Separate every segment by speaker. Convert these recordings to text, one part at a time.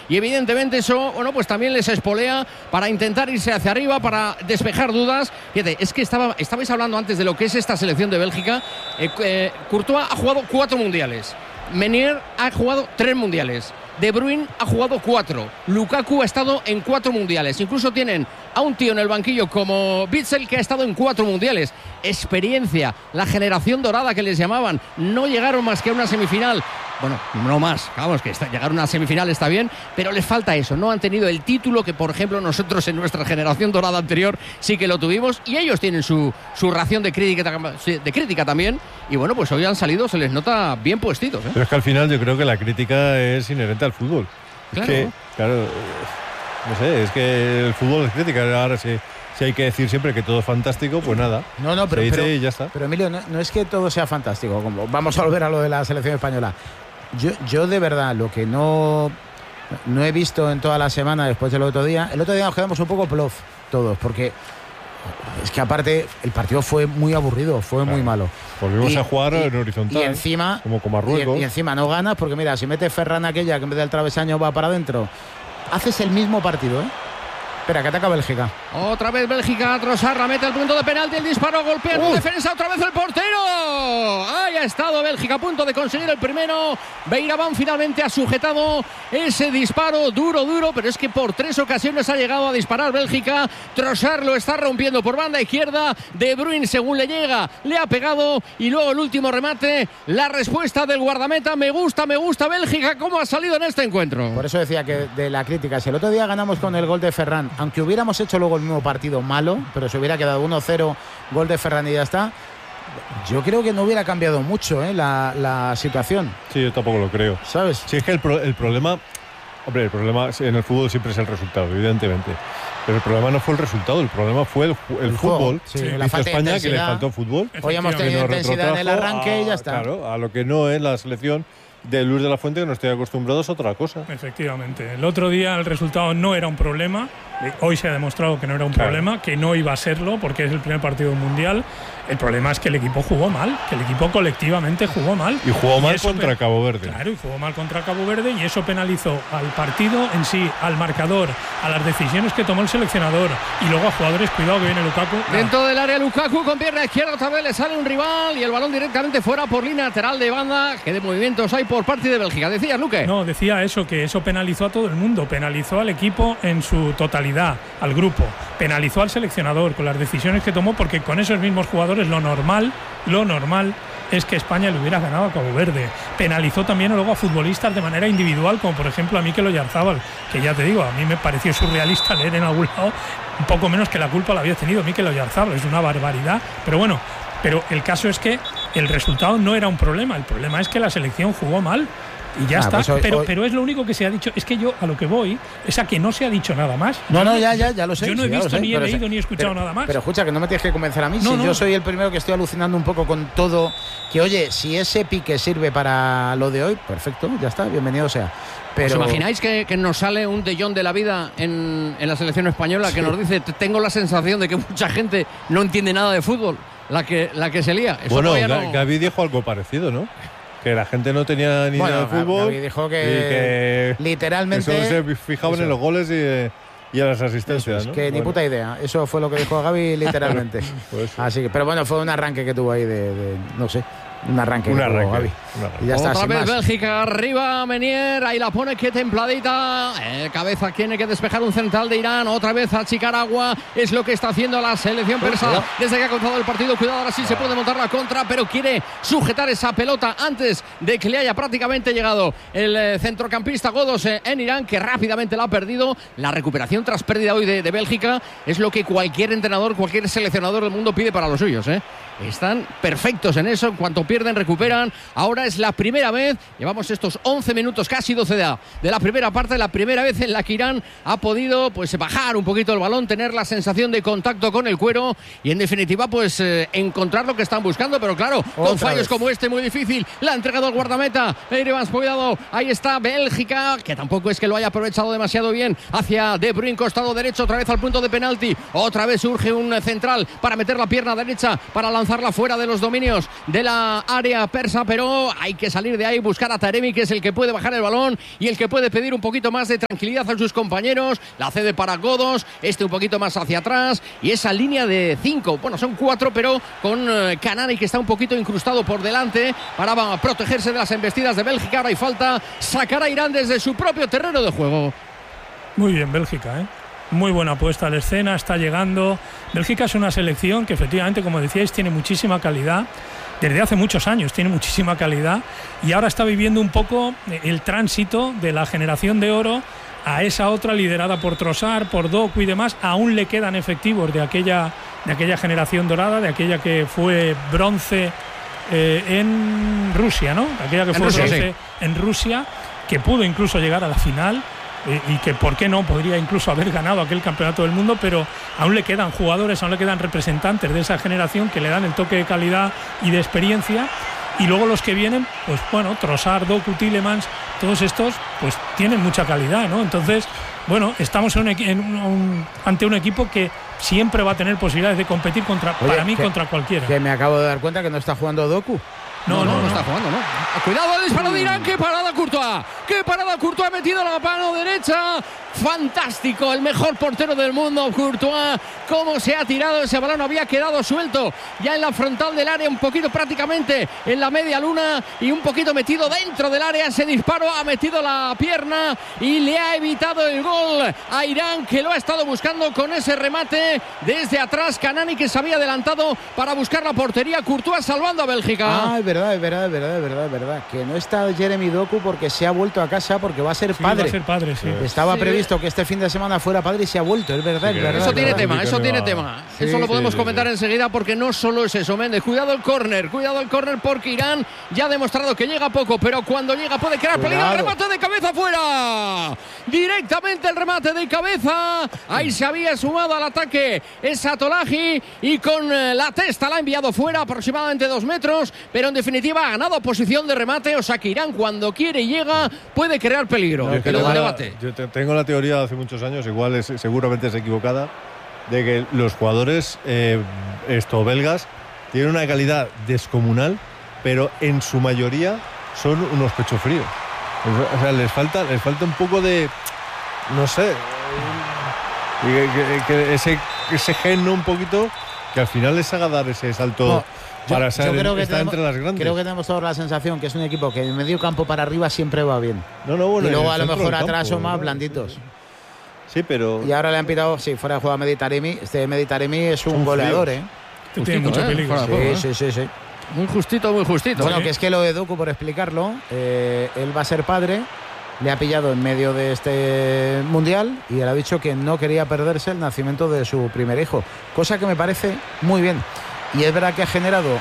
Speaker 1: y evidentemente eso, bueno, pues también les espolea para intentar irse hacia arriba, para despejar dudas. Fíjate, es que estabais hablando antes de lo que es esta selección de Bélgica. Courtois ha jugado 4 mundiales, Meunier ha jugado 3 mundiales, De Bruyne ha jugado 4, Lukaku ha estado en 4 mundiales, incluso tienen a un tío en el banquillo como Witsel que ha estado en 4 mundiales. Experiencia, la generación dorada que les llamaban, no llegaron más que a una semifinal. Bueno, no más, vamos, que llegar a una semifinal está bien, pero les falta eso, no han tenido el título que, por ejemplo, nosotros en nuestra generación dorada anterior sí que lo tuvimos, y ellos tienen su ración de crítica también, y bueno, pues hoy han salido, se les nota bien puestitos, ¿eh?
Speaker 2: Pero es que al final yo creo que la crítica es inherente al fútbol.
Speaker 1: Claro.
Speaker 2: Es que, claro, no sé, es que el fútbol es crítica. Ahora sí, si hay que decir siempre que todo es fantástico, pues nada.
Speaker 3: No, pero,
Speaker 2: se dice y ya está.
Speaker 3: Pero Emilio, no es que todo sea fantástico. Vamos a volver a lo de la selección española. Yo de verdad, lo que no he visto en toda la semana después del otro día, el otro día nos quedamos un poco plof todos, porque es que aparte el partido fue muy aburrido, fue muy malo.
Speaker 2: Volvimos a jugar en horizontal,
Speaker 3: y encima,
Speaker 2: como con Marruecos.
Speaker 3: Y encima no ganas, porque mira, si metes Ferran aquella que en vez del travesaño va para adentro, haces el mismo partido, ¿eh? Espera, que ataca Bélgica.
Speaker 1: Otra vez Bélgica, Trossard mete el punto de penalti, el disparo, golpea la defensa, otra vez el portero. Ahí ha estado Bélgica a punto de conseguir el primero. Beiraban finalmente ha sujetado ese disparo duro, pero es que por 3 ocasiones ha llegado a disparar Bélgica. Trossard lo está rompiendo por banda izquierda. De Bruyne, según le llega, le ha pegado, y luego el último remate, la respuesta del guardameta. Me gusta Bélgica cómo ha salido en este encuentro.
Speaker 3: Por eso decía que de la crítica, si el otro día ganamos con el gol de Ferran, aunque hubiéramos hecho luego el mismo partido malo, pero se hubiera quedado 1-0, gol de Ferran y ya está, yo creo que no hubiera cambiado mucho la situación.
Speaker 2: Sí, yo tampoco lo creo.
Speaker 3: ¿Sabes?
Speaker 2: Sí, es que el problema, hombre, el problema en el fútbol siempre es el resultado, evidentemente. Pero el problema no fue el resultado, el problema fue el fútbol.
Speaker 3: Sí,
Speaker 2: la falta de España, que le faltó fútbol.
Speaker 3: Hoy hemos tenido intensidad en el arranque y ya está.
Speaker 2: Claro, a lo que no es la selección de Luis de la Fuente, que no estoy acostumbrado, es otra cosa.
Speaker 4: Efectivamente. El otro día el resultado no era un problema. Hoy se ha demostrado que no era un problema, que no iba a serlo, porque es el primer partido mundial. El problema es que el equipo jugó mal, que el equipo colectivamente jugó mal.
Speaker 2: Y jugó mal contra Cabo Verde.
Speaker 4: Claro, y jugó mal contra Cabo Verde, y eso penalizó al partido en sí, al marcador, a las decisiones que tomó el seleccionador, y luego a jugadores. Cuidado que viene Lukaku.
Speaker 1: Dentro del área Lukaku con pierna izquierda, otra vez le sale un rival y el balón directamente fuera por línea lateral de banda. Que de movimientos hay por parte de Bélgica. ¿Decías, Luque?
Speaker 4: No, decía eso, que eso penalizó a todo el mundo, penalizó al equipo en su totalidad, al grupo, penalizó al seleccionador con las decisiones que tomó, porque con esos mismos jugadores lo normal es que España le hubiera ganado a Cabo Verde. Penalizó también luego a futbolistas de manera individual, como por ejemplo a Mikel Oyarzabal, que ya te digo, a mí me pareció surrealista leer en algún lado un poco menos que la culpa la había tenido Mikel Oyarzabal. Es una barbaridad, pero bueno, pero el caso es que el resultado no era un problema, el problema es que la selección jugó mal. Y ya está, pues pero es lo único que se ha dicho. Es que yo a lo que voy es a que no se ha dicho nada más.
Speaker 3: Ya lo sé.
Speaker 4: Yo no he visto, ni he leído, ni he escuchado nada más.
Speaker 3: Pero escucha, que no me tienes que convencer a mí. Yo soy el primero que estoy alucinando un poco con todo. Que oye, si ese pique sirve para lo de hoy, perfecto, ya está, bienvenido sea. Pero... ¿Os
Speaker 1: imagináis que nos sale un De Jong de la vida en la selección española, que nos dice, tengo la sensación de que mucha gente no entiende nada de fútbol, la que se lía? Eso
Speaker 2: bueno, Gavi dijo algo parecido, ¿no? Que la gente no tenía ni idea de fútbol.
Speaker 3: Gavi dijo que literalmente
Speaker 2: solo se fijaban en los goles y a las asistencias, ¿no?
Speaker 3: Que ni puta idea. Eso fue lo que dijo Gavi literalmente. Pues así que, pero bueno, fue un arranque que tuvo ahí de no sé. Un arranque. Gavi. Y ya está,
Speaker 1: otra vez
Speaker 3: más.
Speaker 1: Bélgica arriba, Meunier, ahí la pone, que templadita, cabeza, tiene que despejar un central de Irán, otra vez a Chicaragua, es lo que está haciendo la selección persa desde que ha comenzado el partido. Cuidado, ahora sí se puede montar la contra, pero quiere sujetar esa pelota antes de que le haya prácticamente llegado el centrocampista Godos en Irán, que rápidamente la ha perdido. La recuperación tras pérdida hoy de Bélgica es lo que cualquier entrenador, cualquier seleccionador del mundo pide para los suyos, Están perfectos en eso. En cuanto pierden, recuperan. Ahora es la primera vez, llevamos estos 11 minutos, casi 12 de la primera parte, la primera vez en la que Irán ha podido bajar un poquito el balón, tener la sensación de contacto con el cuero y en definitiva encontrar lo que están buscando, pero claro, con fallos como este muy difícil. La ha entregado el guardameta Eirevans, cuidado, ahí está Bélgica, que tampoco es que lo haya aprovechado demasiado bien, hacia De Bruyne, costado derecho, otra vez al punto de penalti, otra vez surge un central para meter la pierna derecha, para lanzarla fuera de los dominios de la área persa, pero peligro. Hay que salir de ahí, buscar a Taremi, que es el que puede bajar el balón y el que puede pedir un poquito más de tranquilidad a sus compañeros. La cede para Godos, un poquito más hacia atrás, y esa línea de 5, bueno, son 4, pero con Canani, que está un poquito incrustado por delante para protegerse de las embestidas de Bélgica. Ahora hay falta, sacar a Irán desde su propio terreno de juego.
Speaker 4: Muy bien Bélgica, muy buena puesta a la escena, está llegando. Bélgica es una selección que efectivamente, como decíais, tiene muchísima calidad. Desde hace muchos años tiene muchísima calidad y ahora está viviendo un poco el tránsito de la generación de oro a esa otra liderada por Trossard, por Doku y demás. Aún le quedan efectivos de aquella generación dorada, de aquella que fue bronce en Rusia, ¿no? Aquella que fue bronce en Rusia, que pudo incluso llegar a la final. Y que por qué no podría incluso haber ganado aquel campeonato del mundo, pero aún le quedan jugadores, aún le quedan representantes de esa generación que le dan el toque de calidad y de experiencia. Y luego los que vienen, pues bueno, Trossard, Doku, Tielemans, todos estos pues tienen mucha calidad, ¿no? Entonces, bueno, estamos ante un equipo que siempre va a tener posibilidades de competir contra cualquiera.
Speaker 3: Que me acabo de dar cuenta que no está jugando Doku.
Speaker 1: No está jugando, ¿no? Cuidado el disparo de Irán. ¡Qué parada Courtois! ¡Qué parada Courtois! Ha metido la mano derecha. Fantástico, el mejor portero del mundo, Courtois. Cómo se ha tirado ese balón, había quedado suelto ya en la frontal del área, un poquito prácticamente en la media luna y un poquito metido dentro del área. Ese disparo ha metido la pierna y le ha evitado el gol a Irán, que lo ha estado buscando con ese remate desde atrás. Canani, que se había adelantado para buscar la portería. Courtois salvando a Bélgica.
Speaker 3: Es verdad. Que no está Jeremy Doku porque se ha vuelto a casa, porque va a ser padre.
Speaker 4: Va a ser padre, sí.
Speaker 3: Estaba previsto que este fin de semana fuera padre y se ha vuelto, es verdad.
Speaker 1: Eso tiene tema. Eso lo podemos comentar enseguida, porque no solo es eso, Méndez. Cuidado el córner, porque Irán ya ha demostrado que llega poco, pero cuando llega puede crear peligro. Remate de cabeza fuera. Directamente el remate de cabeza. Ahí se había sumado al ataque esa Tolaji y con la testa la ha enviado fuera aproximadamente 2 metros, pero en definitiva ha ganado posición de remate. O sea que Irán, cuando quiere y llega, puede crear peligro.
Speaker 2: Yo tengo la teoría de hace muchos años, igual seguramente es equivocada, de que los jugadores belgas tienen una calidad descomunal, pero en su mayoría son unos pechos fríos. O sea, les falta un poco de, no sé, que ese gen, ¿no? Un poquito, que al final les haga dar ese salto. Para estar entre las grandes.
Speaker 3: Creo que tenemos toda la sensación que es un equipo que en medio campo para arriba siempre va bien.
Speaker 2: Bueno,
Speaker 3: y luego a lo mejor atrás son más blanditos.
Speaker 2: Sí, pero...
Speaker 3: Y ahora le han pitado, fuera de juego a Mehdi Taremi. Este Mehdi Taremi es un goleador,
Speaker 4: Tiene mucho peligro.
Speaker 3: Sí.
Speaker 1: Muy justito.
Speaker 3: Bueno, que es que lo de Doku, por explicarlo, él va a ser padre, le ha pillado en medio de este mundial y él ha dicho que no quería perderse el nacimiento de su primer hijo. Cosa que me parece muy bien. Y es verdad que ha generado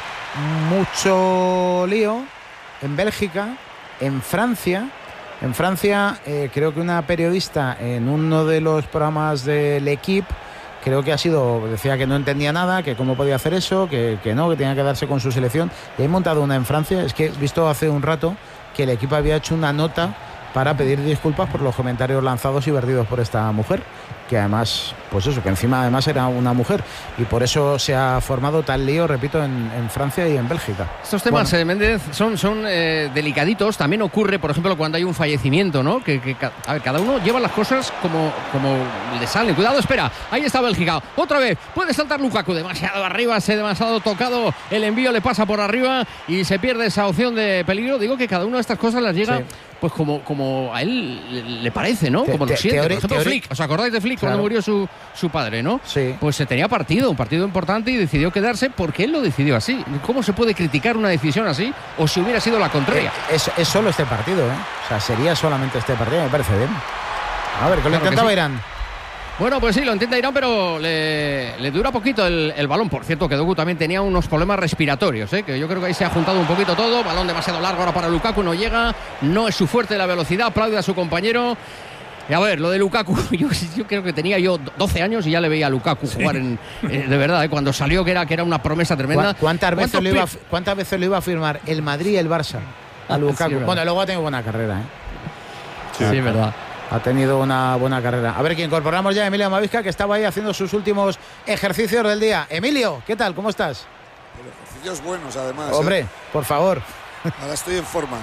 Speaker 3: mucho lío en Bélgica, en Francia. En Francia, creo que una periodista en uno de los programas de L'Equipe, creo que decía que no entendía nada, que cómo podía hacer eso, que tenía que quedarse con su selección. Y he montado una en Francia. Es que he visto hace un rato que el equipo había hecho una nota para pedir disculpas por los comentarios lanzados y vertidos por esta mujer, que además, pues eso, que encima además era una mujer, y por eso se ha formado tal lío, repito, en Francia y en Bélgica.
Speaker 1: Estos temas, Méndez, son delicaditos. También ocurre, por ejemplo, cuando hay un fallecimiento, ¿no? A ver, cada uno lleva las cosas como le salen. Cuidado, espera, ahí está Bélgica, otra vez, puede saltar Lukaku, demasiado arriba, demasiado tocado, el envío le pasa por arriba y se pierde esa opción de peligro. Digo que cada una de estas cosas las llega... Sí. Pues como a él le parece, ¿no? Como lo siente. Por ejemplo, Flick. ¿Os acordáis de Flick cuando murió su padre, no?
Speaker 3: Sí.
Speaker 1: Pues se tenía un partido importante, y decidió quedarse porque él lo decidió así. ¿Cómo se puede criticar una decisión así o si hubiera sido la contraria?
Speaker 3: Es solo este partido, O sea, sería solamente este partido, me parece bien. A ver, ¿qué lo intentaba Irán?
Speaker 1: Bueno, pues sí, lo intenta Irán, pero le dura poquito el balón. Por cierto, que Doku también tenía unos problemas respiratorios, que yo creo que ahí se ha juntado un poquito todo. Balón demasiado largo ahora para Lukaku, no llega, no es su fuerte la velocidad, aplaude a su compañero. Y a ver, lo de Lukaku, yo creo que tenía 12 años y ya le veía a Lukaku jugar de verdad, cuando salió que era una promesa tremenda.
Speaker 3: ¿Cuántas veces lo iba a firmar el Madrid y el Barça a Lukaku? Sí, bueno, luego ha tenido buena carrera,
Speaker 1: Sí, es verdad.
Speaker 3: Ha tenido una buena carrera. A ver, que incorporamos ya a Emilio Amavisca, que estaba ahí haciendo sus últimos ejercicios del día. Emilio, ¿qué tal? ¿Cómo estás?
Speaker 5: Ejercicios buenos, además.
Speaker 3: Hombre, por favor.
Speaker 5: Ahora estoy en forma.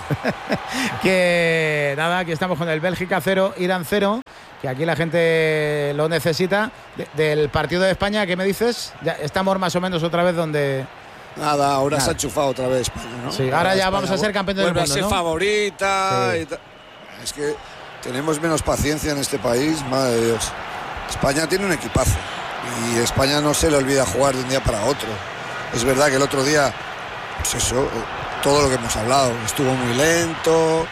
Speaker 3: Que nada, aquí estamos con el Bélgica 0, Irán 0, que aquí la gente lo necesita. Del partido de España, ¿qué me dices? Ya estamos más o menos otra vez donde...
Speaker 5: Nada, ahora se ha enchufado otra vez España, ¿no?
Speaker 3: Sí, ahora ya
Speaker 5: España
Speaker 3: vamos a ser campeones del
Speaker 5: vuelve
Speaker 3: mundo,
Speaker 5: a ser
Speaker 3: ¿no?
Speaker 5: favorita.
Speaker 3: Sí.
Speaker 5: Es que tenemos menos paciencia en este país, madre de Dios. España tiene un equipazo y España no se le olvida jugar de un día para otro. Es verdad que el otro día, pues eso, todo lo que hemos hablado, estuvo muy lento,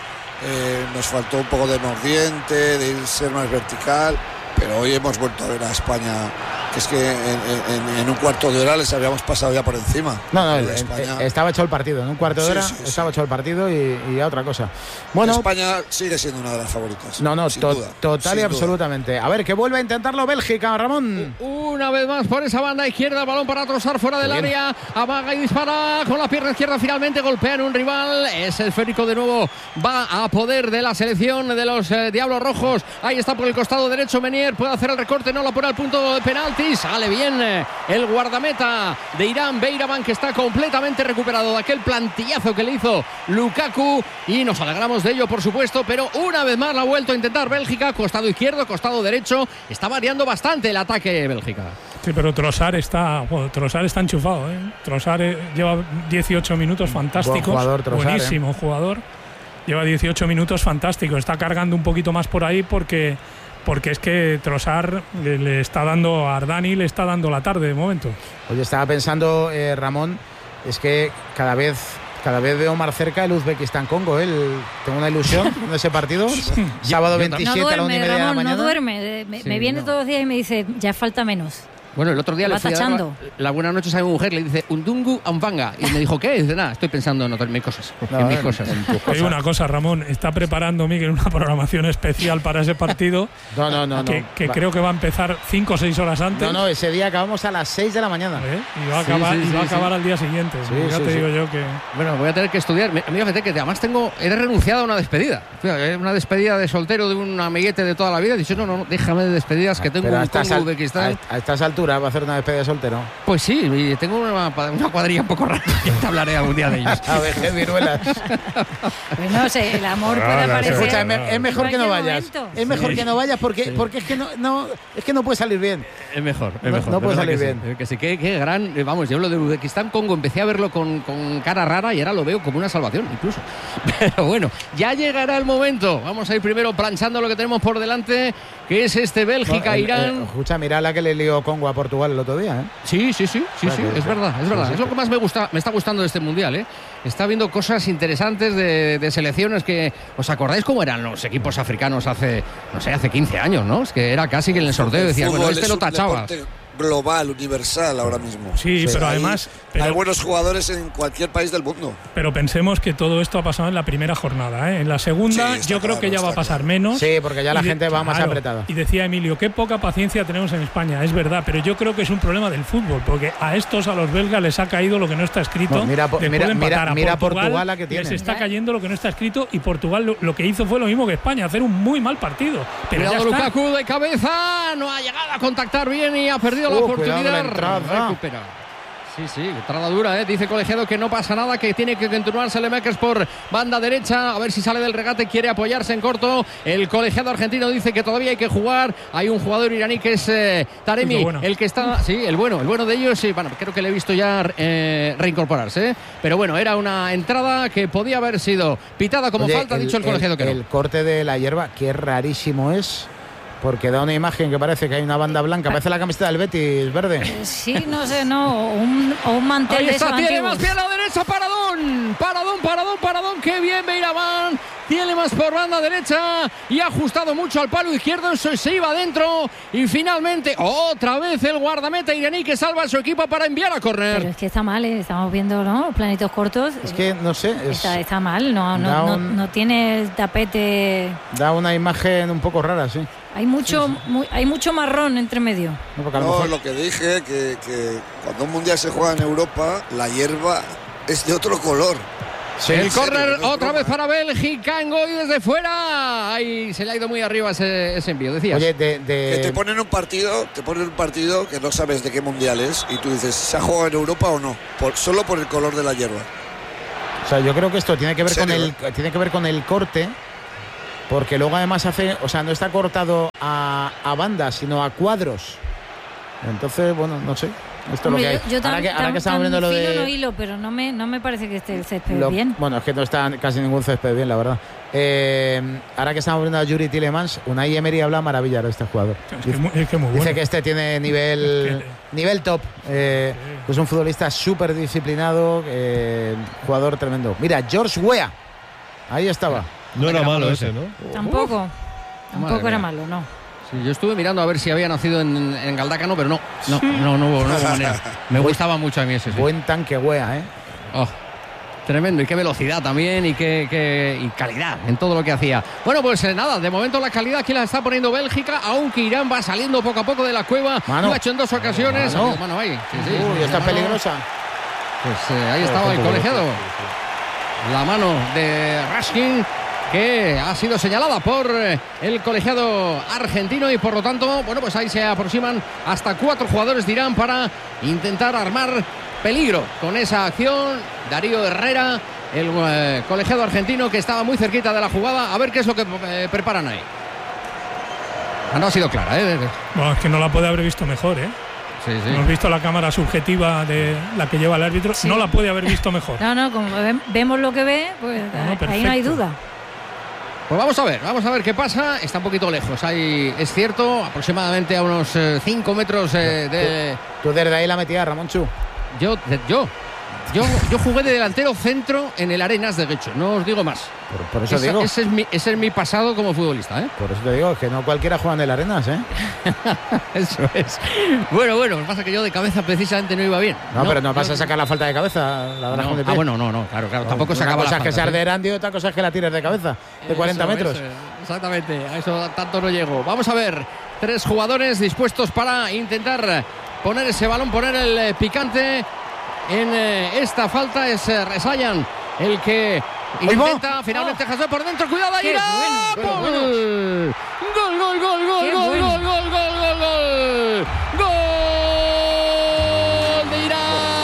Speaker 5: nos faltó un poco de mordiente, de ser más vertical, pero hoy hemos vuelto a ver a España, que es que en un cuarto de hora les habíamos pasado ya por encima.
Speaker 3: No,
Speaker 5: España...
Speaker 3: estaba hecho el partido, en un cuarto de hora estaba hecho el partido y a otra cosa. Bueno,
Speaker 5: España sigue siendo una de las favoritas.
Speaker 3: No,
Speaker 5: sin duda,
Speaker 3: total y
Speaker 5: sin
Speaker 3: absolutamente. A ver, que vuelve a intentarlo Bélgica, Ramón.
Speaker 1: Una vez más por esa banda izquierda, balón para Trossard fuera del área, amaga y dispara con la pierna izquierda, finalmente golpea en un rival, es el esférico de nuevo, va a poder de la selección de los Diablos Rojos, ahí está por el costado derecho Menier, puede hacer el recorte, no lo pone al punto de penalti, sale bien el guardameta de Irán, Beiraban, que está completamente recuperado de aquel plantillazo que le hizo Lukaku, y nos alegramos de ello por supuesto, pero una vez más la ha vuelto a intentar Bélgica, costado izquierdo, costado derecho, está variando bastante el ataque Bélgica.
Speaker 4: Sí, pero Trossard está enchufado, ¿eh? Trossard lleva 18 minutos fantásticos.
Speaker 3: Buen jugador, Trossard,
Speaker 4: buenísimo jugador. Lleva 18 minutos fantásticos. Está cargando un poquito más por ahí porque es que Trossard le está dando a Ardani, le está dando la tarde de momento.
Speaker 3: Oye, estaba pensando, Ramón, es que cada vez veo más cerca el Uzbekistán-Congo. Tengo una ilusión en ese partido. Sábado 27 a la 1:30 de la mañana.
Speaker 6: No duerme, me viene todos los días y me dice, ya falta menos.
Speaker 1: Bueno, el otro día le fui a dar la buena noche a mi mujer, le dice Undungu Amvanga, y me dijo, ¿qué? Y dice, nada, estoy pensando en mis cosas. En mis cosas.
Speaker 4: Hay una cosa, Ramón, está preparando Miguel una programación especial para ese partido.
Speaker 3: No.
Speaker 4: Que creo que va a empezar 5 o 6 horas antes.
Speaker 3: No, ese día acabamos a las 6 de la mañana.
Speaker 4: Y va a acabar al día siguiente. Ya te digo yo que...
Speaker 1: Bueno, voy a tener que estudiar. Fíjate que además he renunciado a una despedida. Una despedida de soltero de un amiguete de toda la vida. He dicho, no, déjame de despedidas, que tengo un Congo Uzbekistán.
Speaker 3: A estas alturas va a hacer una despedida de soltero.
Speaker 1: Pues sí, y tengo una cuadrilla un poco rara. Ya te hablaré algún día de ellos.
Speaker 3: A ver, qué viruelas.
Speaker 6: Pues no sé, el amor puede aparecer.
Speaker 3: Escucha, es mejor que no vayas.
Speaker 6: Momento.
Speaker 3: Es mejor que no vayas porque es que no puede salir bien.
Speaker 1: Es mejor.
Speaker 3: No puede salir bien.
Speaker 1: Sí, que sí, qué gran. Vamos, yo lo de Uzbekistán, Congo, empecé a verlo con cara rara y ahora lo veo como una salvación, incluso. Pero bueno, ya llegará el momento. Vamos a ir primero planchando lo que tenemos por delante, que es Bélgica-Irán.
Speaker 3: Escucha, mira la que le lió Congo a Portugal el otro día, ¿eh?
Speaker 1: Sí, es verdad. Es lo que más me está gustando de este Mundial, ¿eh? Está viendo cosas interesantes de selecciones que... ¿Os acordáis cómo eran los equipos africanos hace 15 años, ¿no? Es que era casi que en el sorteo decían, bueno, lo tachabas.
Speaker 5: Global, universal ahora mismo.
Speaker 4: Sí, pero además...
Speaker 5: Hay buenos jugadores en cualquier país del mundo.
Speaker 4: Pero pensemos que todo esto ha pasado en la primera jornada, ¿eh? En la segunda yo creo que ya va a pasar menos.
Speaker 3: Sí, porque ya la gente va más apretada.
Speaker 4: Y decía Emilio, qué poca paciencia tenemos en España. Es verdad, pero yo creo que es un problema del fútbol, porque a los belgas les ha caído lo que no está escrito.
Speaker 3: No, mira Portugal la que tiene.
Speaker 4: Les está cayendo lo que no está escrito y Portugal lo que hizo fue lo mismo que España, hacer un muy mal partido. Pero
Speaker 1: cuidado, Lukaku de cabeza, no ha llegado a contactar bien y ha perdido la oportunidad. Recupera. Sí, entrada dura, dice Colegiado que no pasa nada, que tiene que continuar Saelemaekers por banda derecha, a ver si sale del regate, quiere apoyarse en corto. El Colegiado argentino dice que todavía hay que jugar. Hay un jugador iraní que es Taremi, el que está, el bueno de ellos, sí, bueno, creo que le he visto ya reincorporarse, pero bueno, era una entrada que podía haber sido pitada como falta, ha dicho el Colegiado que no.
Speaker 3: El corte de la hierba, qué rarísimo es. Porque da una imagen que parece que hay una banda blanca. Parece la camiseta del Betis, verde.
Speaker 6: Sí, no sé, no. O un mantel
Speaker 1: ahí
Speaker 6: de
Speaker 1: está,
Speaker 6: esos
Speaker 1: tiene
Speaker 6: antiguos.
Speaker 1: más pie a la derecha, Paradón. Qué bien Beiraban. Tiene más por banda derecha y ha ajustado mucho al palo izquierdo. Eso se iba adentro. Y finalmente, otra vez el guardameta iraní que salva a su equipo para enviar a córner.
Speaker 6: Pero es que está mal, estamos viendo, ¿no? Planitos cortos.
Speaker 3: Es que, no sé.
Speaker 6: Está mal, no tiene el tapete.
Speaker 3: Da una imagen un poco rara, sí.
Speaker 6: Hay mucho marrón entre medio.
Speaker 5: Lo que dije, que cuando un mundial se juega en Europa, la hierba es de otro color.
Speaker 1: Sí, el córner otra vez para Bélgica, Ngoy desde fuera. Ahí se le ha ido muy arriba ese envío, decías.
Speaker 3: Oye,
Speaker 5: que te ponen un partido que no sabes de qué mundial es y tú dices, ¿se ha jugado en Europa o no? Solo por el color de la hierba.
Speaker 3: sea, yo creo que esto tiene que ver con el corte, porque luego además no está cortado a bandas, sino a cuadros. Entonces, bueno, no sé. Esto es lo que hay. Ahora que estamos viendo lo de
Speaker 6: no hilo, pero no me parece que esté el césped bien.
Speaker 3: Bueno, es que no está casi ningún césped bien, la verdad. Ahora que estamos viendo a Yuri Tielemans, Unai Emery habla maravilla de este jugador.
Speaker 4: Es que muy bueno.
Speaker 3: Dice que este tiene nivel top. Es un futbolista súper disciplinado, jugador tremendo. Mira, George Weah, ahí estaba.
Speaker 2: No era malo ese, ¿no?
Speaker 6: Tampoco era malo, no.
Speaker 1: Sí, yo estuve mirando a ver si había nacido en Galdácano, pero no hubo manera. Me gustaba mucho a mí ese. Sí.
Speaker 3: Buen tanque Weah, ¿eh?
Speaker 1: Oh, tremendo, y qué velocidad también y qué calidad en todo lo que hacía. Bueno, pues nada, de momento la calidad aquí la está poniendo Bélgica, aunque Irán va saliendo poco a poco de la cueva. Lo ha hecho en 2 ocasiones. Mano ahí. Sí,
Speaker 3: está peligrosa.
Speaker 1: Pues ahí estaba el colegiado. La mano de Raskin, que ha sido señalada por el colegiado argentino, y por lo tanto, bueno, pues ahí se aproximan hasta 4 jugadores de Irán para intentar armar peligro con esa acción. Darío Herrera, el colegiado argentino, que estaba muy cerquita de la jugada. A ver qué es lo que preparan ahí. No ha sido clara,
Speaker 4: Bueno, es que no la puede haber visto mejor,
Speaker 1: Sí.
Speaker 4: Hemos visto la cámara subjetiva de la que lleva el árbitro. Sí. No la puede haber visto mejor.
Speaker 6: No, como vemos lo que ve, pues ahí no hay duda.
Speaker 1: Pues vamos a ver qué pasa. Está un poquito lejos, ahí es cierto, aproximadamente a unos 5 metros de...
Speaker 3: ¿Tú desde ahí la metías, Ramonchu?
Speaker 1: Yo jugué de delantero centro en el Arenas de Guecho, no os digo más.
Speaker 3: Por eso digo.
Speaker 1: Ese es mi pasado como futbolista,
Speaker 3: Por eso te digo, que no cualquiera juega en el Arenas,
Speaker 1: Eso es. Bueno, lo que pasa es que yo de cabeza precisamente no iba bien.
Speaker 3: No, pero no vas a sacar la falta de cabeza, la de pie.
Speaker 1: No, claro, tampoco se acaba la falta.
Speaker 3: Una cosa es que seas de Erandio y otra cosa es que la tires de cabeza, de 40 metros.
Speaker 1: Exactamente, a eso tanto no llego. Vamos a ver, 3 jugadores dispuestos para intentar poner ese balón, poner el picante en esta falta. Es Resayan el que intenta finalmente Hazard por dentro. Cuidado ahí. Gol. Gol de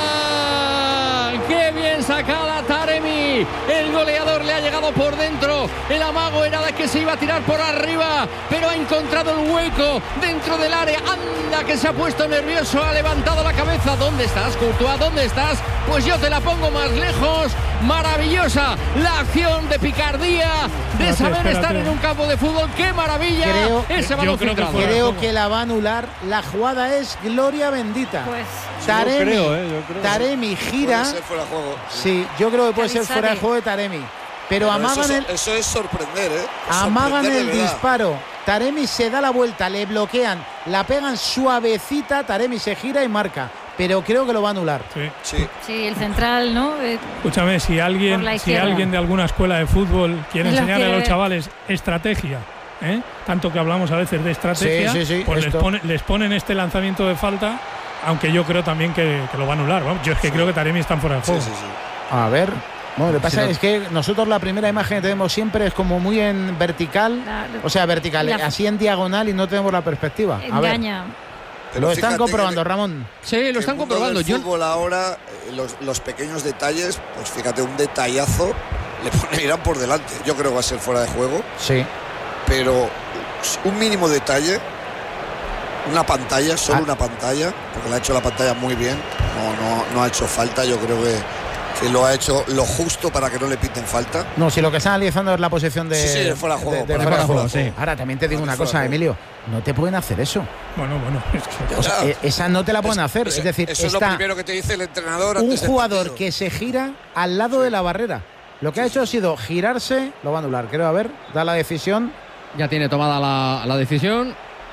Speaker 1: Irán. Qué bien sacada Taremi. El goleador le ha llegado por dentro. El amago era de que se iba a tirar por arriba, pero ha encontrado el hueco dentro del área. Anda, que se ha puesto nervioso, ha levantado la cabeza. ¿Dónde estás, Courtois? ¿Dónde estás? Pues yo te la pongo más lejos. Maravillosa la acción de picardía, de saber estar en un campo de fútbol. ¡Qué maravilla! Ese balón filtrado.
Speaker 3: Creo que la va a anular. La jugada es gloria bendita.
Speaker 6: Pues
Speaker 3: Taremi,
Speaker 2: yo creo.
Speaker 3: Taremi gira.
Speaker 5: Puede ser fuera de juego.
Speaker 3: Sí, yo creo que puede ser fuera de juego de Taremi. Pero amagan
Speaker 5: eso es sorprender,
Speaker 3: amagan el disparo. Taremi se da la vuelta, le bloquean, la pegan suavecita, Taremi se gira y marca. Pero creo que lo va a anular.
Speaker 6: Sí, el central, ¿no?
Speaker 4: Escúchame, si alguien de alguna escuela de fútbol quiere enseñarle a los chavales estrategia, tanto que hablamos a veces de estrategia, pues les ponen este lanzamiento de falta, aunque yo creo también que lo va a anular. Vamos, yo es que creo que Taremi está fuera de juego.
Speaker 3: A ver. Bueno, lo que pasa es que nosotros la primera imagen que tenemos siempre es como muy en vertical, así en diagonal, y no tenemos la perspectiva.
Speaker 6: Engaña.
Speaker 3: Lo están comprobando, Ramón.
Speaker 1: Sí, lo están comprobando.
Speaker 5: El fútbol ahora, los pequeños detalles, pues fíjate, un detallazo le pone Irán por delante. Yo creo que va a ser fuera de juego.
Speaker 3: Sí.
Speaker 5: Pero un mínimo detalle, una pantalla, solo una pantalla, porque le ha hecho la pantalla muy bien. No ha hecho falta, yo creo que lo ha hecho lo justo para que no le piten falta.
Speaker 3: No, si lo que están analizando es la posición de
Speaker 5: fuera de juego.
Speaker 3: De fuera de juego, sí. Ahora también te digo una cosa, Emilio, no te pueden hacer eso.
Speaker 4: Bueno,
Speaker 3: es que esa no te la pueden hacer. Es decir,
Speaker 5: eso es lo primero que te dice el entrenador.
Speaker 3: Un jugador que se gira al lado de la barrera. Lo que ha hecho ha sido girarse, lo va a anular. Creo, a ver, da la decisión.
Speaker 1: Ya tiene tomada la decisión.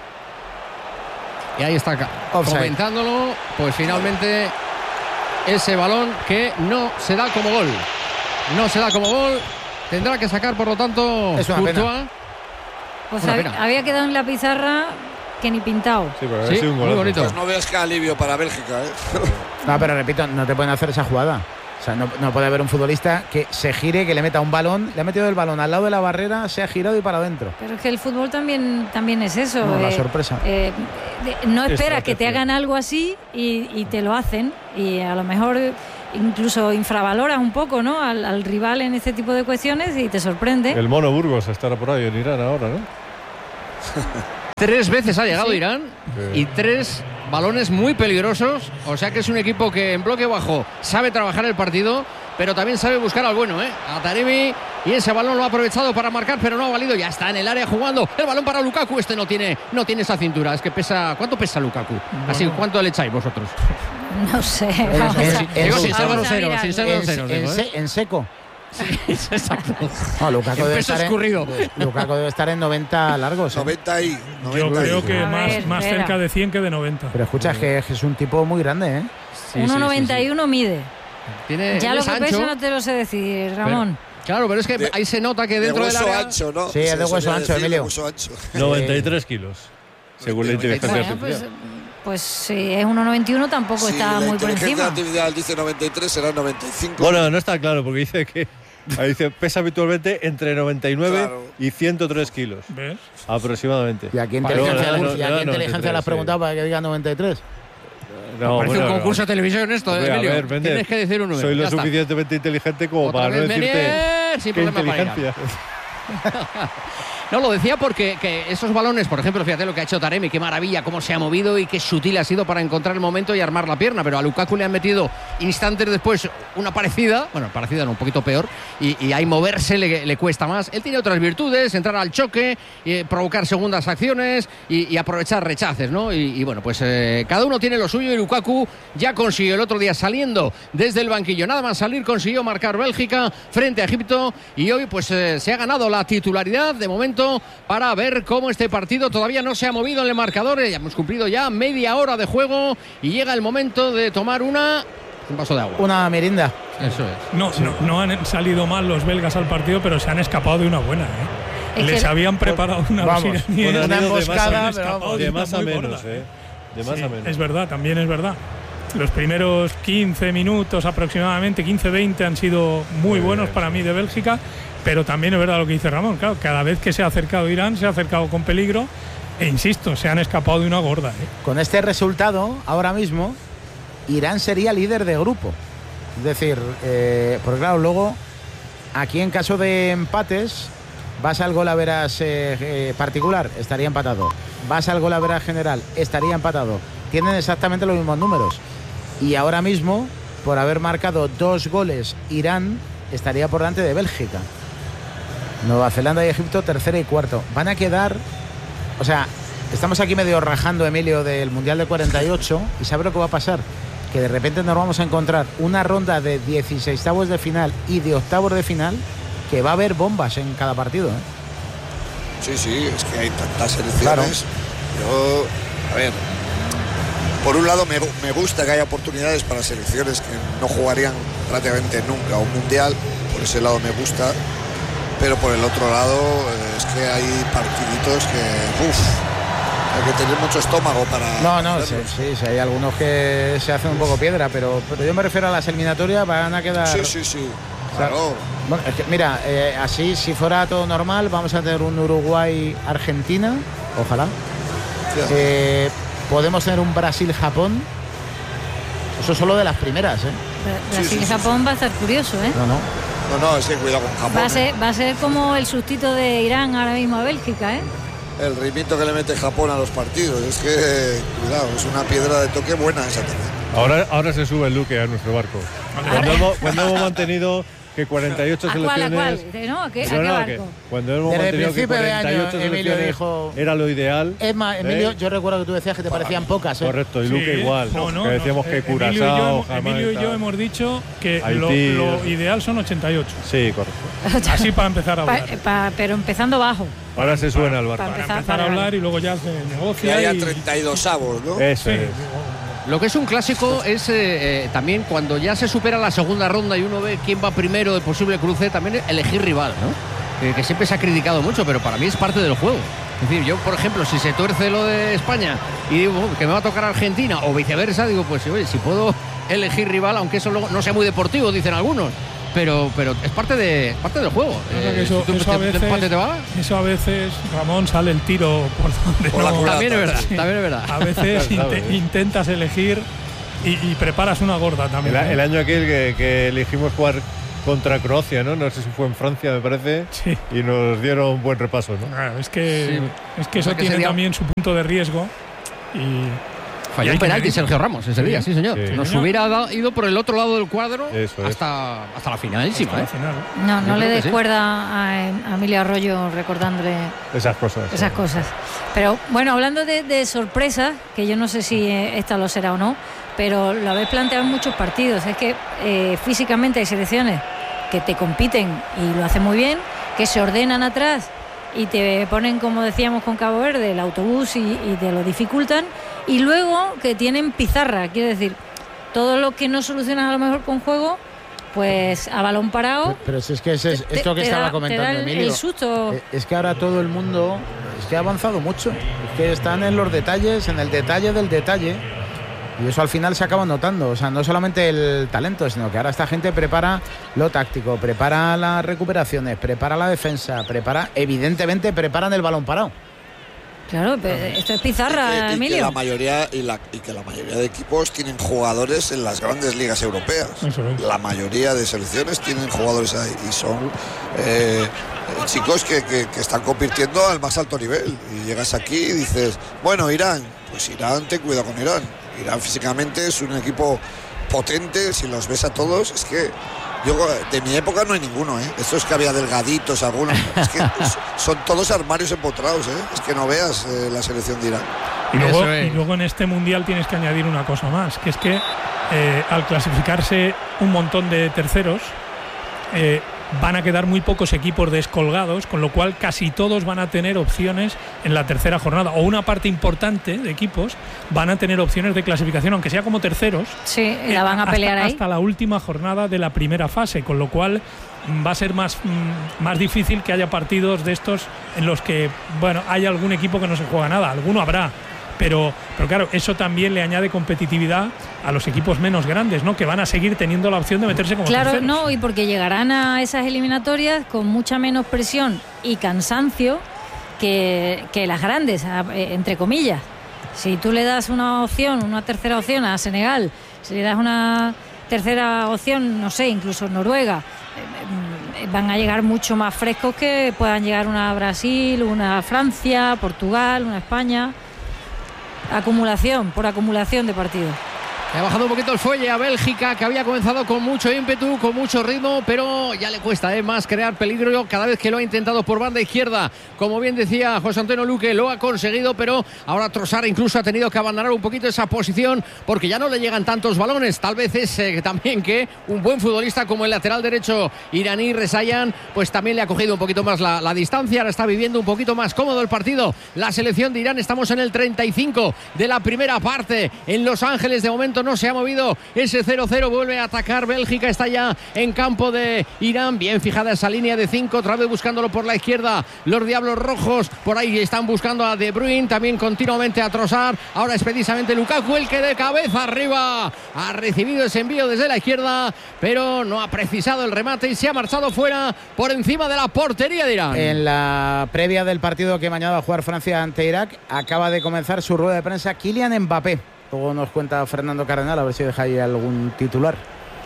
Speaker 1: Y ahí está comentándolo. Pues finalmente ese balón que no se da como gol. Tendrá que sacar, por lo tanto,
Speaker 3: es una
Speaker 1: Courtois.
Speaker 6: Pues había quedado en la pizarra que ni pintado.
Speaker 2: Sí, pero sí, un
Speaker 1: muy bonito.
Speaker 5: Pues no veas que alivio para Bélgica,
Speaker 3: No, pero repito, no te pueden hacer esa jugada. O sea, no puede haber un futbolista que se gire, que le meta un balón, le ha metido el balón al lado de la barrera, se ha girado y para adentro.
Speaker 6: Pero es que el fútbol también es eso.
Speaker 3: La sorpresa.
Speaker 6: No esperas que te hagan algo así y te lo hacen. Y a lo mejor incluso infravaloras un poco, ¿no? Al rival en este tipo de cuestiones y te sorprende.
Speaker 2: El Mono Burgos estará por ahí en Irán ahora, ¿no?
Speaker 1: 3 veces ha llegado Irán y 3 balones muy peligrosos, o sea que es un equipo que en bloque bajo sabe trabajar el partido, pero también sabe buscar al bueno, a Taremi, y ese balón lo ha aprovechado para marcar, pero no ha valido, ya está en el área jugando, el balón para Lukaku, este no tiene esa cintura, es que pesa, ¿cuánto pesa Lukaku? Así, ¿cuánto le echáis vosotros?
Speaker 6: No sé,
Speaker 3: en seco.
Speaker 1: Sí, exacto.
Speaker 3: No, Lukaku debe estar en 90 largos.
Speaker 5: 90 y 90.
Speaker 4: Yo creo que más
Speaker 6: espera.
Speaker 4: cerca de 100 que de 90.
Speaker 3: Pero escucha, es un tipo muy grande, ¿eh?
Speaker 6: 1,91 mide.
Speaker 1: Tiene,
Speaker 6: Ya lo que
Speaker 1: ancho,
Speaker 6: pesa no te lo sé decir, Ramón.
Speaker 1: Claro, pero es que ahí se nota que dentro del área...
Speaker 5: ancho, ¿no?
Speaker 3: Sí, es de hueso ancho, Emilio.
Speaker 5: De hueso ancho.
Speaker 2: 93 kilos, según la inteligencia artificial.
Speaker 6: Pues si es 1,91 tampoco está muy por encima.
Speaker 5: La inteligencia artificial dice 93, será 95.
Speaker 2: Bueno, no está claro, porque dice que ahí dice, pesa habitualmente entre 99 y 103 kilos.
Speaker 4: ¿Ves?
Speaker 2: Aproximadamente.
Speaker 3: ¿Y a qué inteligencia le has preguntado para que diga 93?
Speaker 2: No,
Speaker 1: Parece un concurso de televisión esto, Emilio.
Speaker 2: A ver,
Speaker 1: tienes que decir un número.
Speaker 2: Soy lo
Speaker 1: ya está.
Speaker 2: suficientemente inteligente como
Speaker 1: Otra
Speaker 2: para no
Speaker 1: vez
Speaker 2: decirte
Speaker 1: Menier, sin
Speaker 2: qué
Speaker 1: problema para
Speaker 2: inteligencia.
Speaker 1: No, lo decía porque que esos balones, por ejemplo, fíjate lo que ha hecho Taremi, qué maravilla, cómo se ha movido y qué sutil ha sido para encontrar el momento y armar la pierna, pero a Lukaku le han metido instantes después una parecida, bueno, parecida no, un poquito peor, y ahí moverse le cuesta más. Él tiene otras virtudes, entrar al choque, provocar segundas acciones y aprovechar rechaces, ¿no? Y bueno, pues cada uno tiene lo suyo y Lukaku ya consiguió el otro día saliendo desde el banquillo, nada más salir consiguió marcar Bélgica frente a Egipto y hoy pues se ha ganado la titularidad de momento para ver cómo este partido todavía no se ha movido en el marcador. Ya hemos cumplido ya media hora de juego y llega el momento de tomar un vaso de agua.
Speaker 3: Una merienda.
Speaker 1: Eso es.
Speaker 4: No han salido mal los belgas al partido, pero se han escapado de una buena. Les habían preparado una
Speaker 3: emboscada,
Speaker 2: de más a menos. De más a menos.
Speaker 4: Es verdad, también es verdad. Los primeros 15 minutos aproximadamente, 15-20 han sido muy buenos para mí de Bélgica, pero también es verdad lo que dice Ramón, claro, cada vez que se ha acercado Irán, se ha acercado con peligro, e insisto, se han escapado de una gorda.
Speaker 3: Con este resultado, ahora mismo, Irán sería líder de grupo. Es decir, porque claro, luego, aquí en caso de empates, vas al golaveras particular, estaría empatado. Vas al golaveras general, estaría empatado. Tienen exactamente los mismos números. Y ahora mismo, por haber marcado 2 goles, Irán estaría por delante de Bélgica. Nueva Zelanda y Egipto, tercero y cuarto. Van a quedar... O sea, estamos aquí medio rajando, Emilio, del Mundial de 48. ¿Y sabe lo que va a pasar? Que de repente nos vamos a encontrar una ronda de 16avos de final y de octavos de final que va a haber bombas en cada partido.
Speaker 5: Sí, es que hay tantas selecciones.
Speaker 3: Claro.
Speaker 5: Yo, a ver... Por un lado me gusta que haya oportunidades para selecciones que no jugarían prácticamente nunca un mundial, por ese lado me gusta, pero por el otro lado es que hay partiditos que hay que tener mucho estómago para...
Speaker 3: Sí, hay algunos que se hacen un poco piedra, pero yo me refiero a las eliminatorias, van a quedar...
Speaker 5: Sí, claro.
Speaker 3: Bueno, es que, mira, así si fuera todo normal vamos a tener un Uruguay-Argentina, ojalá. Podemos tener un Brasil-Japón. Eso solo de las primeras,
Speaker 6: Brasil-Japón va a estar curioso,
Speaker 5: No, es que cuidado con Japón.
Speaker 6: Va a ser como el sustito de Irán ahora mismo a Bélgica,
Speaker 5: El ritmito que le mete Japón a los partidos. Es que, cuidado, es una piedra de toque buena esa también.
Speaker 2: Ahora se sube el Luque a nuestro barco. Cuando hemos mantenido que 48 selecciones...
Speaker 6: ¿A qué barco?
Speaker 2: Cuando hemos mantenido que 48 selecciones
Speaker 3: dijo,
Speaker 2: era lo ideal.
Speaker 3: Es más, Emilio, yo recuerdo que tú decías que te parecían pocas.
Speaker 2: Correcto, y Luque igual.
Speaker 4: No,
Speaker 2: que decíamos que Curazao,
Speaker 4: Emilio y yo hemos dicho que
Speaker 2: Haití,
Speaker 4: lo ideal son 88.
Speaker 2: Sí, correcto.
Speaker 4: Así para empezar a hablar.
Speaker 6: Pero empezando bajo.
Speaker 2: Ahora se suena al barco.
Speaker 4: Para empezar a hablar y luego ya se negocia.
Speaker 5: Que haya 32avos, ¿no?
Speaker 2: Eso es.
Speaker 1: Lo que es un clásico es también cuando ya se supera la segunda ronda y uno ve quién va primero del posible cruce, también elegir rival, ¿no? Que siempre se ha criticado mucho, pero para mí es parte del juego. Es decir, yo, por ejemplo, si se tuerce lo de España y digo que me va a tocar Argentina o viceversa, digo, pues oye, si puedo elegir rival, aunque eso no sea muy deportivo, dicen algunos. Pero es parte del juego.
Speaker 4: Eso a veces, Ramón, sale el tiro por donde
Speaker 1: También es verdad.
Speaker 4: A veces intentas elegir y preparas una gorda también.
Speaker 2: El año aquel que elegimos jugar contra Croacia, ¿no? No sé si fue en Francia, me parece.
Speaker 4: Sí.
Speaker 2: Y nos dieron un buen repaso, ¿no?
Speaker 4: Claro, es que eso tiene también su punto de riesgo. Y
Speaker 1: falló un penalti Sergio Ramos ese día, sí señor.
Speaker 2: Sí.
Speaker 1: Nos hubiera ido por el otro lado del cuadro
Speaker 2: Eso
Speaker 1: hasta la finalísima.
Speaker 4: hasta la final.
Speaker 6: No le
Speaker 1: creo que
Speaker 6: des cuerda a Emilio Arroyo recordándole
Speaker 2: Esas cosas.
Speaker 6: Pero bueno, hablando de sorpresas, que yo no sé si esta lo será o no, pero lo habéis planteado en muchos partidos. Es que físicamente hay selecciones que te compiten y lo hacen muy bien, que se ordenan atrás y te ponen, como decíamos con Cabo Verde, el autobús y te lo dificultan, y luego que tienen pizarra, quiere decir, todo lo que no solucionas a lo mejor con juego, pues a balón parado.
Speaker 3: Pero si es que esto que estaba comentando Emilio,
Speaker 6: el susto.
Speaker 3: Es que ahora todo el mundo es que ha avanzado mucho, es que están en los detalles, en el detalle del detalle. Y eso al final se acaba notando, o sea, no solamente el talento, sino que ahora esta gente prepara lo táctico, prepara las recuperaciones, prepara la defensa, evidentemente preparan el balón parado.
Speaker 6: Claro, pero esto es pizarra, Emilio.
Speaker 5: Que la mayoría de equipos tienen jugadores en las grandes ligas europeas. La mayoría de selecciones tienen jugadores ahí y son chicos que están compitiendo al más alto nivel. Y llegas aquí y dices, bueno, Irán, pues Irán, ten cuidado con Irán. Irán físicamente es un equipo potente, si los ves a todos, es que yo de mi época no hay ninguno, estos que había delgaditos algunos, es que son todos armarios empotrados, es que no veas la selección de Irán.
Speaker 4: Y luego en este mundial tienes que añadir una cosa más, que es que al clasificarse un montón de terceros, van a quedar muy pocos equipos descolgados, con lo cual casi todos van a tener opciones en la tercera jornada, o una parte importante de equipos van a tener opciones de clasificación, aunque sea como terceros.
Speaker 6: Sí, la van a pelear ahí
Speaker 4: hasta la última jornada de la primera fase, con lo cual va a ser más difícil que haya partidos de estos en los que, bueno, hay algún equipo que no se juega nada, alguno habrá. Pero claro, eso también le añade competitividad a los equipos menos grandes, ¿no? Que van a seguir teniendo la opción de meterse como terceros.
Speaker 6: Claro, no, y porque llegarán a esas eliminatorias con mucha menos presión y cansancio que las grandes, entre comillas. Si tú le das una tercera opción a Senegal, si le das una tercera opción, no sé, incluso Noruega, van a llegar mucho más frescos que puedan llegar una Brasil, una Francia, Portugal, una España. Acumulación de partidos.
Speaker 1: Ha bajado un poquito el fuelle a Bélgica, que había comenzado con mucho ímpetu, con mucho ritmo, pero ya le cuesta más crear peligro cada vez que lo ha intentado por banda izquierda. Como bien decía José Antonio Luque, lo ha conseguido, pero ahora Trossard incluso ha tenido que abandonar un poquito esa posición porque ya no le llegan tantos balones. Tal vez es también que un buen futbolista como el lateral derecho iraní Rezayan, pues también le ha cogido un poquito más la distancia. Ahora está viviendo un poquito más cómodo el partido. La selección de Irán, estamos en el 35 de la primera parte en Los Ángeles. De momento no se ha movido ese 0-0, vuelve a atacar Bélgica, está ya en campo de Irán, bien fijada esa línea de 5, otra vez buscándolo por la izquierda, los Diablos Rojos, por ahí están buscando a De Bruyne, también continuamente a Trossard, ahora es precisamente Lukaku el que de cabeza arriba ha recibido ese envío desde la izquierda, pero no ha precisado el remate y se ha marchado fuera por encima de la portería de Irán.
Speaker 3: En la previa del partido que mañana va a jugar Francia ante Irak, acaba de comenzar su rueda de prensa Kylian Mbappé. Luego nos cuenta Fernando Cardenal, a ver si deja ahí algún titular.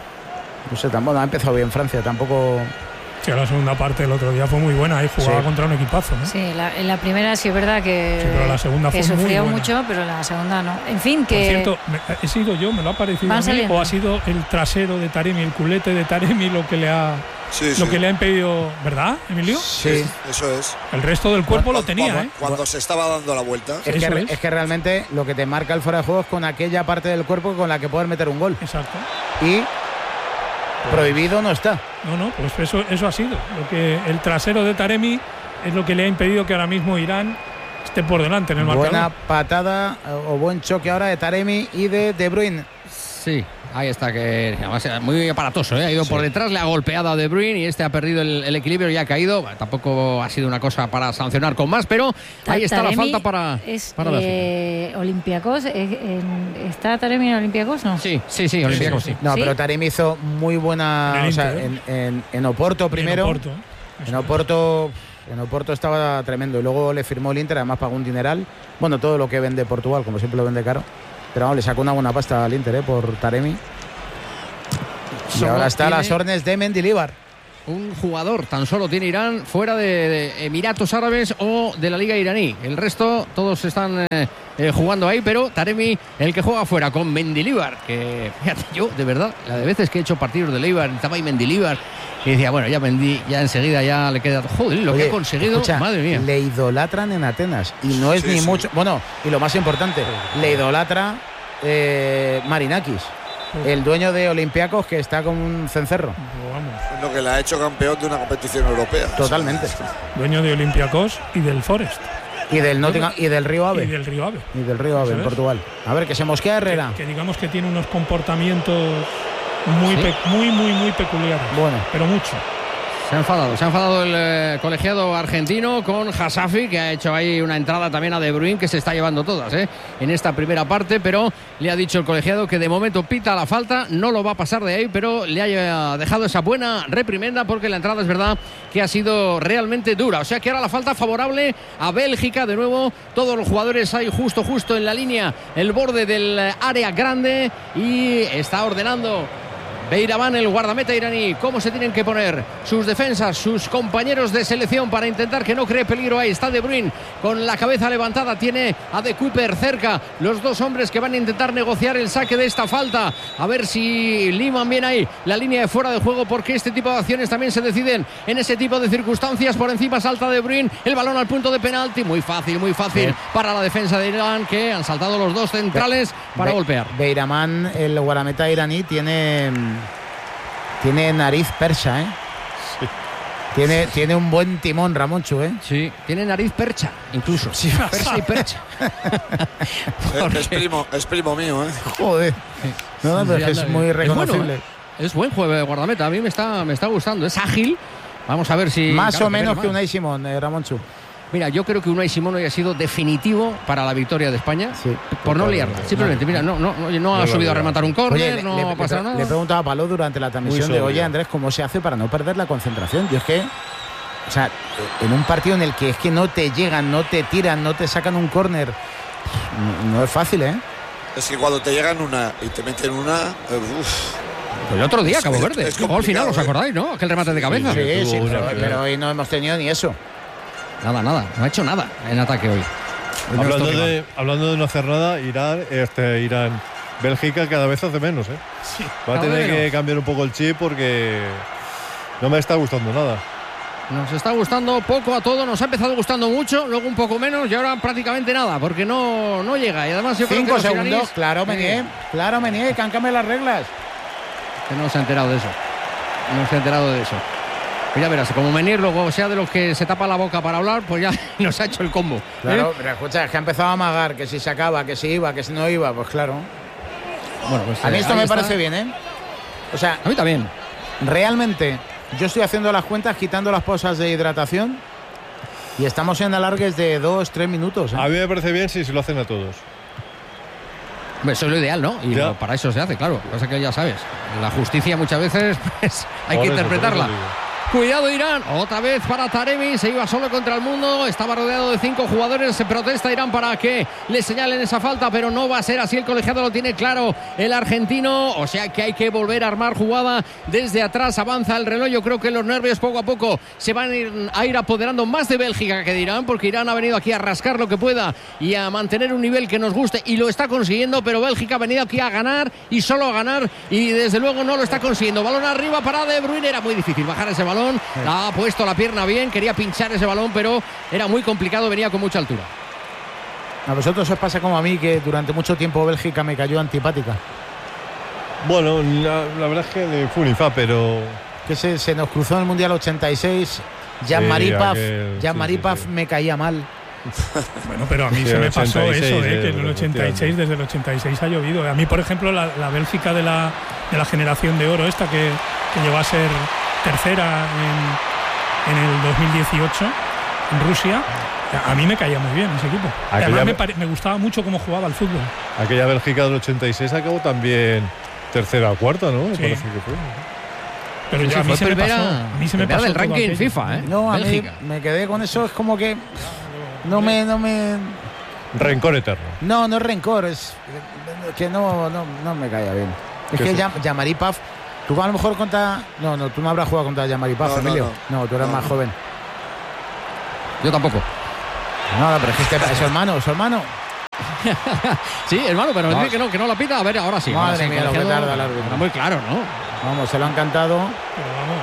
Speaker 3: No sé, tampoco ha empezado bien Francia, tampoco.
Speaker 4: Sí, la segunda parte del otro día fue muy buena, ahí jugaba contra un equipazo, ¿no?
Speaker 6: Sí, en la primera sí es verdad que,
Speaker 4: pero la segunda fue
Speaker 6: sufrió
Speaker 4: muy
Speaker 6: mucho, pero la segunda no. En fin, que.
Speaker 4: Por cierto, he sido yo, me lo ha parecido a mí, o ha sido el trasero de Taremi, el culete de Taremi lo que le ha. Que le ha impedido, ¿verdad, Emilio?
Speaker 5: Sí, eso es.
Speaker 4: El resto del cuerpo lo tenía,
Speaker 5: cuando se estaba dando la vuelta.
Speaker 3: Es que realmente lo que te marca el fuera de juego es con aquella parte del cuerpo con la que poder meter un gol.
Speaker 4: Exacto.
Speaker 3: Y prohibido no está.
Speaker 4: No, pues eso ha sido. Lo que el trasero de Taremi es lo que le ha impedido que ahora mismo Irán esté por delante en el marcador.
Speaker 3: Buena patada o buen choque ahora de Taremi y de Bruyne.
Speaker 1: Sí, ahí está, que además era muy aparatoso, ha ido por detrás, le ha golpeado a De Bruyne y este ha perdido el equilibrio y ha caído. Bueno, tampoco ha sido una cosa para sancionar con más, pero ahí está la falta para
Speaker 6: Olympiacos. ¿Está Taremi en Olympiacos? No.
Speaker 1: Sí, Olympiacos sí.
Speaker 3: No, pero Taremi hizo muy buena, o sea, en Oporto primero. En Oporto estaba tremendo y luego le firmó el Inter, además pagó un dineral. Bueno, todo lo que vende Portugal, como siempre lo vende caro. Pero vamos, le sacó una buena pasta al Inter por Taremi. Y ahora está las órdenes de Mendilibar.
Speaker 1: Un jugador tan solo tiene Irán fuera de Emiratos Árabes o de la Liga iraní. El resto todos están jugando ahí, pero Taremi el que juega fuera con Mendilibar, que fíjate, yo de verdad, la de veces que he hecho partidos de Leibar, estaba ahí Mendilibar y decía, bueno, ya Mendy, ya enseguida ya le queda, joder, lo que ha conseguido,
Speaker 3: escucha,
Speaker 1: madre mía.
Speaker 3: Le idolatran en Atenas y no es ni mucho, bueno, y lo más importante, le idolatra Marinakis, el dueño de Olympiacos, que está con un cencerro.
Speaker 5: Vamos. Lo que le ha hecho campeón de una competición europea.
Speaker 3: Totalmente.
Speaker 4: Dueño de Olympiacos y del Forest.
Speaker 3: Y del Nottingham y del Río Ave.
Speaker 4: Y del Río Ave.
Speaker 3: Y del Río Ave en Portugal. A ver, que se mosquea Herrera.
Speaker 4: Que digamos que tiene unos comportamientos muy peculiares.
Speaker 3: Bueno.
Speaker 4: Pero mucho.
Speaker 1: Se ha enfadado el colegiado argentino con Hasafi, que ha hecho ahí una entrada también a De Bruyne, que se está llevando todas en esta primera parte, pero le ha dicho el colegiado que de momento pita la falta, no lo va a pasar de ahí, pero le haya dejado esa buena reprimenda, porque la entrada es verdad que ha sido realmente dura. O sea que ahora la falta favorable a Bélgica, de nuevo todos los jugadores ahí justo en la línea, el borde del área grande, y está ordenando Beiraban, el guardameta iraní, cómo se tienen que poner sus defensas, sus compañeros de selección, para intentar que no cree peligro. Ahí está De Bruyne con la cabeza levantada, tiene a De Cuyper cerca, los dos hombres que van a intentar negociar el saque de esta falta, a ver si liman bien ahí la línea de fuera de juego, porque este tipo de acciones también se deciden en ese tipo de circunstancias. Por encima salta De Bruyne, el balón al punto de penalti, muy fácil para la defensa de Irán, que han saltado los dos centrales para golpear.
Speaker 3: Beiraman, el guardameta iraní, tiene nariz persa, Sí. Tiene un buen timón, Ramonchu,
Speaker 1: Sí, tiene nariz percha, incluso. Sí, persa y percha.
Speaker 5: Es primo mío,
Speaker 3: Joder. No, pero es muy reconocible.
Speaker 1: Es buen juego de guardameta, a mí me está gustando. Es ágil. Vamos a ver si...
Speaker 3: Más o menos que Unai Simón, Ramonchu.
Speaker 1: Mira, yo creo que Unai Simón hoy ha sido definitivo para la victoria de España, por no liarla. Simplemente, mira, no ha subido a rematar un córner, no ha pasado nada.
Speaker 3: Le preguntaba a Paló durante la transmisión de, oye, Andrés, ¿cómo se hace para no perder la concentración? Yo es que, o sea, en un partido en el que es que no te llegan, no te tiran, no te sacan un córner, no es fácil,
Speaker 5: Es que cuando te llegan una y te meten una...
Speaker 1: El otro día, Cabo Verde, al final, ¿os acordáis, no? Aquel remate de cabeza.
Speaker 3: Sí, pero hoy no hemos tenido ni eso.
Speaker 1: Nada, no ha hecho nada en ataque hoy.
Speaker 2: Hablando de no hacer nada, Irán, Bélgica cada vez hace menos,
Speaker 1: Sí,
Speaker 2: va a tener que cambiar un poco el chip, porque no me está gustando nada.
Speaker 1: Nos está gustando poco a todo, nos ha empezado gustando mucho, luego un poco menos y ahora prácticamente nada, porque no llega. Y además yo creo que
Speaker 3: 5 segundos, iraníes, claro, Menier, que han cambiado las reglas.
Speaker 1: Que no se ha enterado de eso. Pues ya verás, como Menier luego sea de los que se tapa la boca para hablar, pues ya nos ha hecho el combo.
Speaker 3: Claro, pero escucha, es que ha empezado a amagar, que si se acaba, que si iba, que si no iba, pues claro.
Speaker 1: Bueno, pues
Speaker 3: a mí esto me parece bien, O sea,
Speaker 1: a mí también.
Speaker 3: Realmente, yo estoy haciendo las cuentas, quitando las pausas de hidratación, y estamos en alargues de 2-3 minutos.
Speaker 2: A mí me parece bien si se lo hacen a todos.
Speaker 1: Eso es lo ideal, ¿no? Y para eso se hace, claro. Pasa que ya sabes, la justicia muchas veces pues, hay que interpretarla. Cuidado Irán, otra vez para Taremi, se iba solo contra el mundo, estaba rodeado de 5 jugadores, se protesta Irán para que le señalen esa falta, pero no va a ser así, el colegiado lo tiene claro el argentino, o sea que hay que volver a armar jugada desde atrás, avanza el reloj, yo creo que los nervios poco a poco se van a ir apoderando más de Bélgica que de Irán, porque Irán ha venido aquí a rascar lo que pueda y a mantener un nivel que nos guste y lo está consiguiendo, pero Bélgica ha venido aquí a ganar y solo a ganar y desde luego no lo está consiguiendo. Balón arriba para De Bruyne, era muy difícil bajar ese balón. Ha puesto la pierna bien, quería pinchar ese balón, pero era muy complicado, venía con mucha altura.
Speaker 3: A vosotros os pasa como a mí, que durante mucho tiempo Bélgica me cayó antipática.
Speaker 2: Bueno, la verdad es que de Funifa, pero...
Speaker 3: Que se nos cruzó en el Mundial 86, Jean-Marie Paf me caía mal.
Speaker 4: Bueno, pero a mí se me pasó 86, eso, que en el 86, desde el 86 ha llovido. A mí, por ejemplo, la Bélgica de la generación de oro, esta que llegó a ser tercera en el 2018 en Rusia, a mí me caía muy bien ese equipo. Además me gustaba mucho cómo jugaba al fútbol.
Speaker 2: Aquella Bélgica del 86 acabó también tercera o cuarta, ¿no? Me parece que fue.
Speaker 4: Pero yo, a mí se me pasó
Speaker 1: del ranking FIFA,
Speaker 3: No, a mí me quedé con eso, es como que no me
Speaker 2: Rencor eterno.
Speaker 3: No es rencor, es que no me caía bien. Es que Jean-Marie Paf, tú a lo mejor contra... No, tú no habrás jugado contra Jean-Marie Paf, Emilio. No, tú eras más joven.
Speaker 1: Yo tampoco.
Speaker 3: No, pero es que es su hermano.
Speaker 1: Sí, hermano, pero dice que no la pita. A ver, ahora sí.
Speaker 3: Madre mía, lo que tarda el árbitro.
Speaker 1: Era muy claro, ¿no?
Speaker 3: Vamos, se lo han cantado.
Speaker 4: Pero vamos.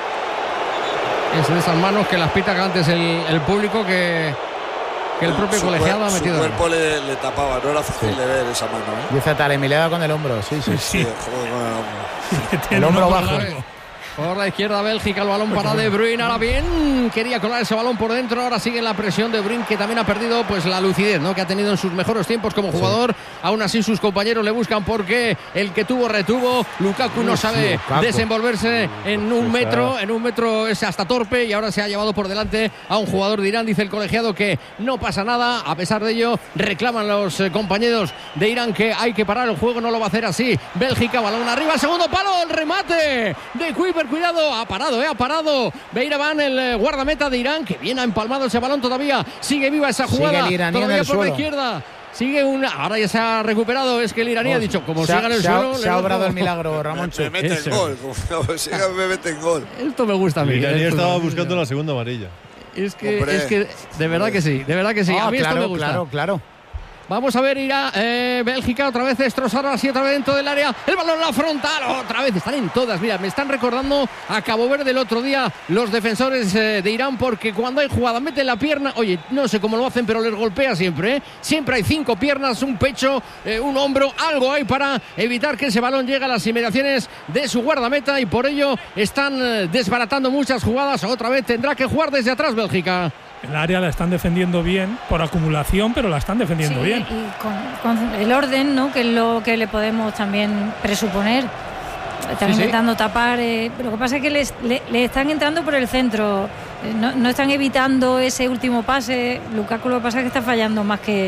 Speaker 1: Es de esas manos que las pita antes el público que el propio colegiado ha metido.
Speaker 5: Su cuerpo le tapaba, no era fácil de ver esa mano.
Speaker 3: Dice Taremi, le da con el hombro. Sí.
Speaker 5: Sí, joder, con el hombro.
Speaker 3: El hombro bajo.
Speaker 1: Por la izquierda Bélgica, el balón para De Bruyne, ahora bien, quería colar ese balón por dentro, ahora sigue la presión de Bruyne, que también ha perdido pues la lucidez, ¿no?, que ha tenido en sus mejores tiempos como jugador. Aún así sus compañeros le buscan porque el que tuvo retuvo. Lukaku no sabe desenvolverse en un metro es hasta torpe, y ahora se ha llevado por delante a un jugador de Irán. Dice el colegiado que no pasa nada, a pesar de ello reclaman los compañeros de Irán que hay que parar el juego, no lo va a hacer así. Bélgica, balón arriba, segundo palo, el remate de Kuiper. Cuidado, ha parado Beiraban, el guardameta de Irán, que bien ha empalmado ese balón todavía. Sigue viva esa jugada.
Speaker 3: Sigue el iraní
Speaker 1: todavía
Speaker 3: en el
Speaker 1: por
Speaker 3: suelo.
Speaker 1: La izquierda. Sigue ahora ya se ha recuperado. Es que el iraní ha dicho, como siga en el suelo.
Speaker 3: Se ha obrado el milagro, Ramoncho.
Speaker 5: Me mete en gol. Como siga, me mete en gol.
Speaker 1: Esto me gusta a mí.
Speaker 2: El iraní estaba buscando la segunda amarilla.
Speaker 1: Es que de verdad que sí. A mí esto me gusta.
Speaker 3: Claro.
Speaker 1: Vamos a ver, irá Bélgica otra vez destrozar así otra vez dentro del área. El balón en la frontal, otra vez. Están en todas. Mira, me están recordando a Cabo Verde el otro día los defensores de Irán, porque cuando hay jugada meten la pierna. Oye, no sé cómo lo hacen, pero les golpea siempre, ¿eh? Siempre hay 5 piernas, un pecho, un hombro. Algo hay para evitar que ese balón llegue a las inmediaciones de su guardameta, y por ello están desbaratando muchas jugadas. Otra vez tendrá que jugar desde atrás Bélgica.
Speaker 4: El área la están defendiendo bien por acumulación, pero la están defendiendo bien.
Speaker 6: Y con el orden, ¿no?, que es lo que le podemos también presuponer. Están intentando tapar. Lo que pasa es que le están entrando por el centro. No están evitando ese último pase. Lukaku, lo que pasa es que está fallando más que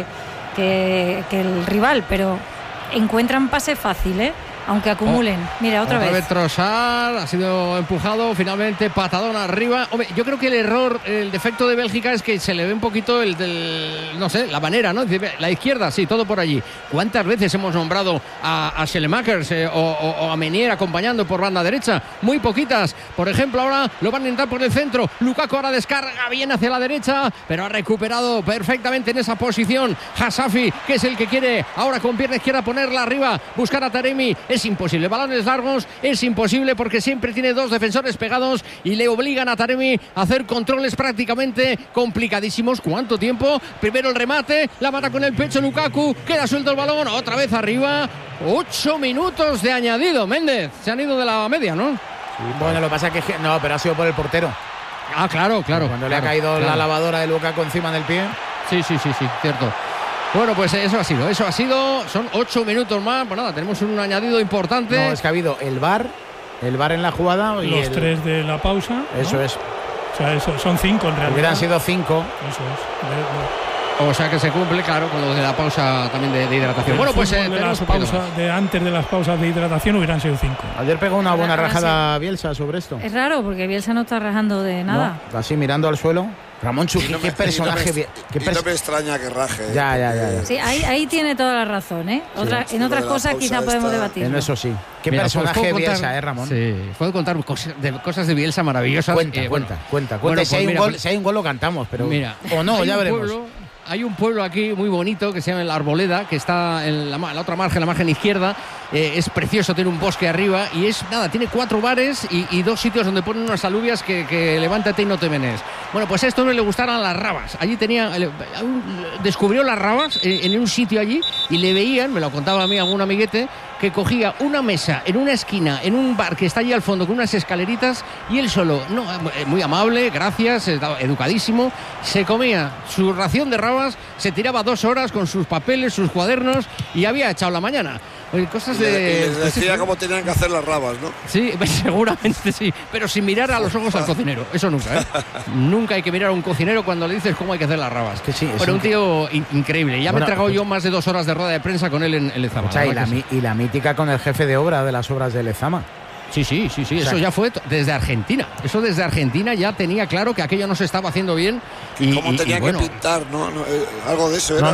Speaker 6: el rival, pero encuentran pases fáciles, aunque acumulen. Mira, otra vez Trossard
Speaker 1: ha sido empujado, finalmente patadón arriba. Hombre, yo creo que el defecto de Bélgica es que se le ve un poquito no sé, la manera, ¿no? La izquierda, sí, todo por allí. ¿Cuántas veces hemos nombrado a Schelemakers o a Menier acompañando por banda derecha? Muy poquitas. Por ejemplo, ahora lo van a intentar por el centro. Lukaku ahora descarga bien hacia la derecha, pero ha recuperado perfectamente en esa posición Hasafi, que es el que quiere ahora con pierna izquierda ponerla arriba, buscar a Taremi. Es imposible, balones largos es imposible, porque siempre tiene 2 defensores pegados y le obligan a Taremi a hacer controles prácticamente complicadísimos. ¿Cuánto tiempo? Primero el remate, la mata con el pecho Lukaku, queda suelto el balón, otra vez arriba. 8 minutos de añadido, Méndez. Se han ido de la media, ¿no?
Speaker 3: Sí, bueno, lo que pasa es que no, pero ha sido por el portero.
Speaker 1: Ah, claro.
Speaker 3: Cuando le ha caído la lavadora de Lukaku encima del pie.
Speaker 1: Sí, cierto. Bueno, pues eso ha sido. Son 8 minutos más. Pues nada, tenemos un añadido importante.
Speaker 3: No, es que ha habido el VAR en la jugada y
Speaker 4: los 3 de la pausa, ¿no?
Speaker 3: Eso es.
Speaker 4: O sea, son 5 en realidad.
Speaker 3: Hubieran sido 5.
Speaker 4: Eso es.
Speaker 1: O sea que se cumple, claro, con lo de la pausa también de hidratación. Bueno, pues tenemos
Speaker 4: antes de las pausas de hidratación hubieran sido 5.
Speaker 3: Ayer pegó una buena rajada Bielsa sobre esto.
Speaker 6: Es raro, porque Bielsa no está rajando de nada.
Speaker 3: No, así mirando al suelo. Ramón Chucky, qué personaje.
Speaker 5: No me extraña que raje.
Speaker 3: Ya.
Speaker 6: Sí, ahí tiene toda la razón, ¿eh? En otras cosas quizá podemos debatir.
Speaker 3: En eso sí. Qué personaje Bielsa, Ramón.
Speaker 1: Sí, puedo contar cosas de Bielsa maravillosas.
Speaker 3: Cuenta.
Speaker 1: Bueno,
Speaker 3: si hay un gol lo cantamos, pero
Speaker 1: mira,
Speaker 3: o no, ya veremos.
Speaker 1: Hay un pueblo aquí muy bonito que se llama La Arboleda, que está en la otra margen, la margen izquierda. Es precioso, tiene un bosque arriba y tiene 4 bares y 2 sitios donde ponen unas alubias que levántate y no te menes. Bueno, pues a esto no le gustaron las rabas. Allí descubrió las rabas en un sitio allí y le veían, me lo contaba a mí algún amiguete, que cogía una mesa en una esquina, en un bar que está allí al fondo con unas escaleritas, y él solo, muy amable, gracias, educadísimo, se comía su ración de rabas, se tiraba 2 horas con sus papeles, sus cuadernos, y había echado la mañana. Cosas
Speaker 5: les decía cómo tenían que hacer las rabas, ¿no?
Speaker 1: Sí, seguramente sí, pero sin mirar a los ojos al cocinero, eso nunca, ¿eh? Nunca hay que mirar a un cocinero cuando le dices cómo hay que hacer las rabas.
Speaker 3: Que sí,
Speaker 1: pero un tío increíble. Ya me he tragado yo más de 2 horas de rueda de prensa con él en Lezama.
Speaker 3: Y la mítica con el jefe de obra de las obras de Lezama.
Speaker 1: Sí, eso ya fue desde Argentina. Eso desde Argentina ya tenía claro que aquello no se estaba haciendo bien.
Speaker 5: Como tenía que pintar, ¿no? Algo de eso era.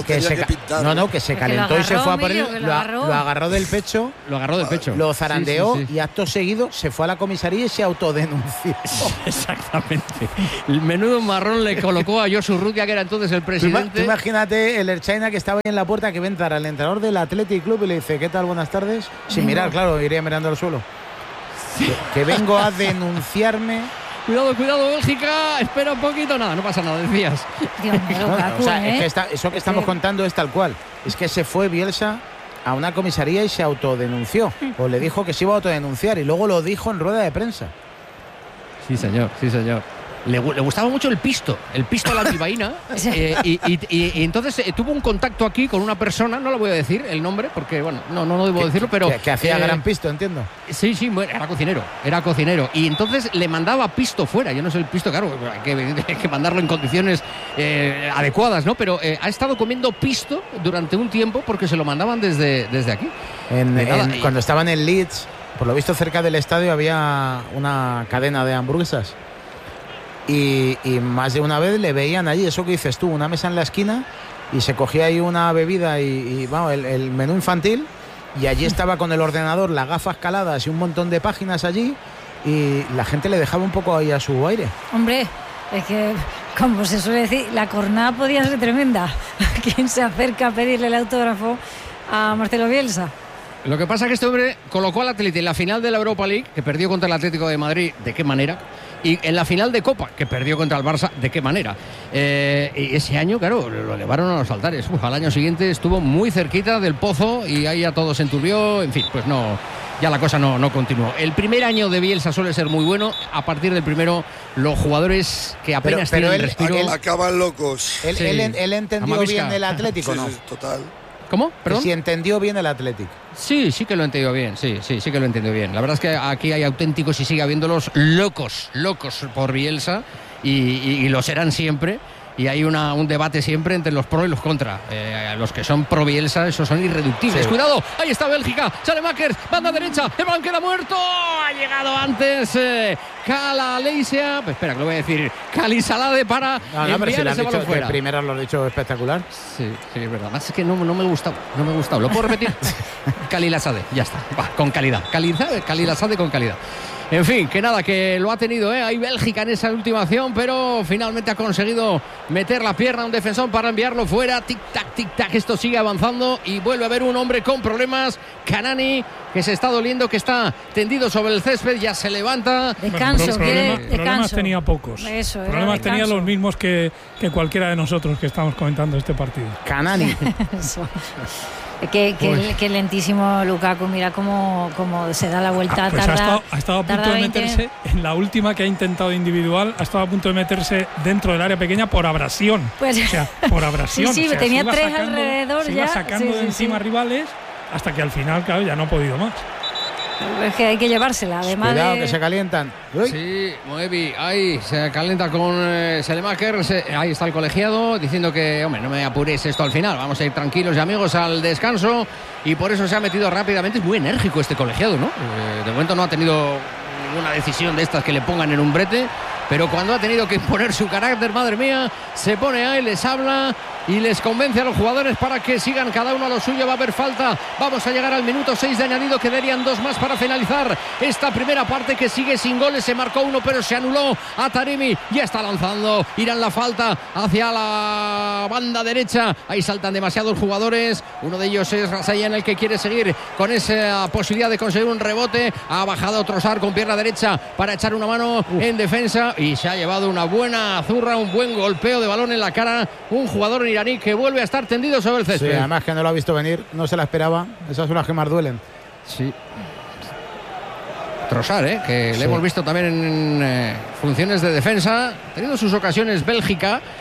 Speaker 3: Que se calentó y se fue a por él, lo agarró del pecho.
Speaker 1: Lo agarró del pecho.
Speaker 3: Lo zarandeó y acto seguido se fue a la comisaría y se autodenunció.
Speaker 1: Exactamente. El menudo marrón le colocó a Josu Urrutia, que era entonces el presidente.
Speaker 3: Tú imagínate el Erchaina que estaba ahí en la puerta, que va a entrar al entrenador del Athletic Club y le dice: ¿qué tal? Buenas tardes. Sin mirar, claro, iría mirando al suelo. Que vengo a denunciarme.
Speaker 1: Cuidado, Bélgica. Espera un poquito. Nada, no pasa nada, decías.
Speaker 6: Dios mío, Lukaku,
Speaker 3: es que eso que estamos contando es tal cual. Es que se fue Bielsa a una comisaría y se autodenunció. O le dijo que se iba a autodenunciar y luego lo dijo en rueda de prensa.
Speaker 1: Sí, señor. Le gustaba mucho el pisto a la bilbaína. Y entonces tuvo un contacto aquí con una persona, no lo voy a decir el nombre, porque bueno, no debo decirlo, pero...
Speaker 3: Que hacía gran pisto, entiendo.
Speaker 1: Sí, era cocinero. Y entonces le mandaba pisto fuera. Yo no sé el pisto, claro, hay que mandarlo en condiciones adecuadas, ¿no? Pero ha estado comiendo pisto durante un tiempo porque se lo mandaban desde aquí.
Speaker 3: Cuando estaban en Leeds, por lo visto cerca del estadio había una cadena de hamburguesas. Y más de una vez le veían allí, eso que dices tú, una mesa en la esquina y se cogía ahí una bebida y vamos, el menú infantil, y allí estaba con el ordenador, las gafas caladas y un montón de páginas allí, y la gente le dejaba un poco ahí a su aire.
Speaker 6: Hombre, es que, como se suele decir, la cornada podía ser tremenda. ¿Quién se acerca a pedirle el autógrafo a Marcelo Bielsa?
Speaker 1: Lo que pasa es que este hombre colocó al Atleti en la final de la Europa League, que perdió contra el Atlético de Madrid, ¿de qué manera? Y en la final de Copa, que perdió contra el Barça, ¿de qué manera? Y ese año, claro, lo elevaron a los altares. Al año siguiente estuvo muy cerquita del pozo y ahí ya todo se enturbió. En fin, pues no, ya la cosa no continuó. El primer año de Bielsa suele ser muy bueno. A partir del primero, los jugadores que apenas tienen el respiro...
Speaker 5: acaban locos.
Speaker 3: Él entendió bien el Atlético, ¿no?
Speaker 5: Sí, total.
Speaker 1: ¿Cómo? ¿Perdón?
Speaker 3: Si entendió bien el Athletic.
Speaker 1: Sí que lo entendió bien, sí que lo entendió bien. La verdad es que aquí hay auténticos y sigue habiéndolos locos por Bielsa y lo serán siempre. Y hay un debate siempre entre los pro y los contra. Los que son pro Bielsa, esos son irreductibles.
Speaker 3: Sí.
Speaker 1: Cuidado, ahí está Bélgica. Saelemaekers, banda derecha. El balón queda muerto. Ha llegado antes Calaleisia. Espera, que lo voy a decir. Calisalade para enviar ese balón fuera.
Speaker 3: Primero lo he dicho espectacular.
Speaker 1: Sí, es verdad. Más es que no me gustaba. ¿Lo puedo repetir? Calilasade, ya está. Va, con calidad. Calilasade con calidad. En fin, que nada, que lo ha tenido, Hay Bélgica en esa última acción, pero finalmente ha conseguido meter la pierna a un defensor para enviarlo fuera. Tic-tac, esto sigue avanzando y vuelve a haber un hombre con problemas. Kanani, que se está doliendo, que está tendido sobre el césped, ya se levanta.
Speaker 6: Descanso,
Speaker 4: problemas tenía pocos. Problemas tenía los mismos que cualquiera de nosotros que estamos comentando este partido.
Speaker 3: Kanani.
Speaker 6: Que lentísimo Lukaku, mira cómo se da la vuelta.
Speaker 4: Pues ha estado a punto de meterse en la última que ha intentado individual, ha estado a punto de meterse dentro del área pequeña por abrasión.
Speaker 6: Pues,
Speaker 4: o sea, por abrasión.
Speaker 6: Sí, tenía tres alrededor ya.
Speaker 4: Iba sacando de encima rivales hasta que al final, claro, ya no ha podido más.
Speaker 6: Es que hay que llevársela, además.
Speaker 3: Cuidado, que se calientan. Uy.
Speaker 1: Sí, Moebi, ahí se calienta con Saelemaekers. Ahí está el colegiado diciendo que, hombre, no me apures esto al final. Vamos a ir tranquilos y amigos al descanso. Y por eso se ha metido rápidamente. Es muy enérgico este colegiado, ¿no? De momento no ha tenido ninguna decisión de estas que le pongan en un brete. Pero cuando ha tenido que imponer su carácter, madre mía, se pone ahí, les habla y les convence a los jugadores para que sigan cada uno a lo suyo. Va a haber falta. Vamos a llegar al minuto 6 de añadido. Quedarían 2 más para finalizar esta primera parte que sigue sin goles. Se marcó uno, pero se anuló a Taremi. Ya está lanzando. Irán la falta hacia la banda derecha. Ahí saltan demasiados jugadores. Uno de ellos es Rasayan, el que quiere seguir con esa posibilidad de conseguir un rebote. Ha bajado Trossard con pierna derecha para echar una mano en defensa. Y se ha llevado una buena zurra, un buen golpeo de balón en la cara. Un jugador iraní que vuelve a estar tendido sobre el césped.
Speaker 3: Sí, además que no lo ha visto venir, no se la esperaba. Esas son las que más duelen.
Speaker 1: Sí. Trossard, que le hemos visto también en funciones de defensa. Ha tenido sus ocasiones Bélgica,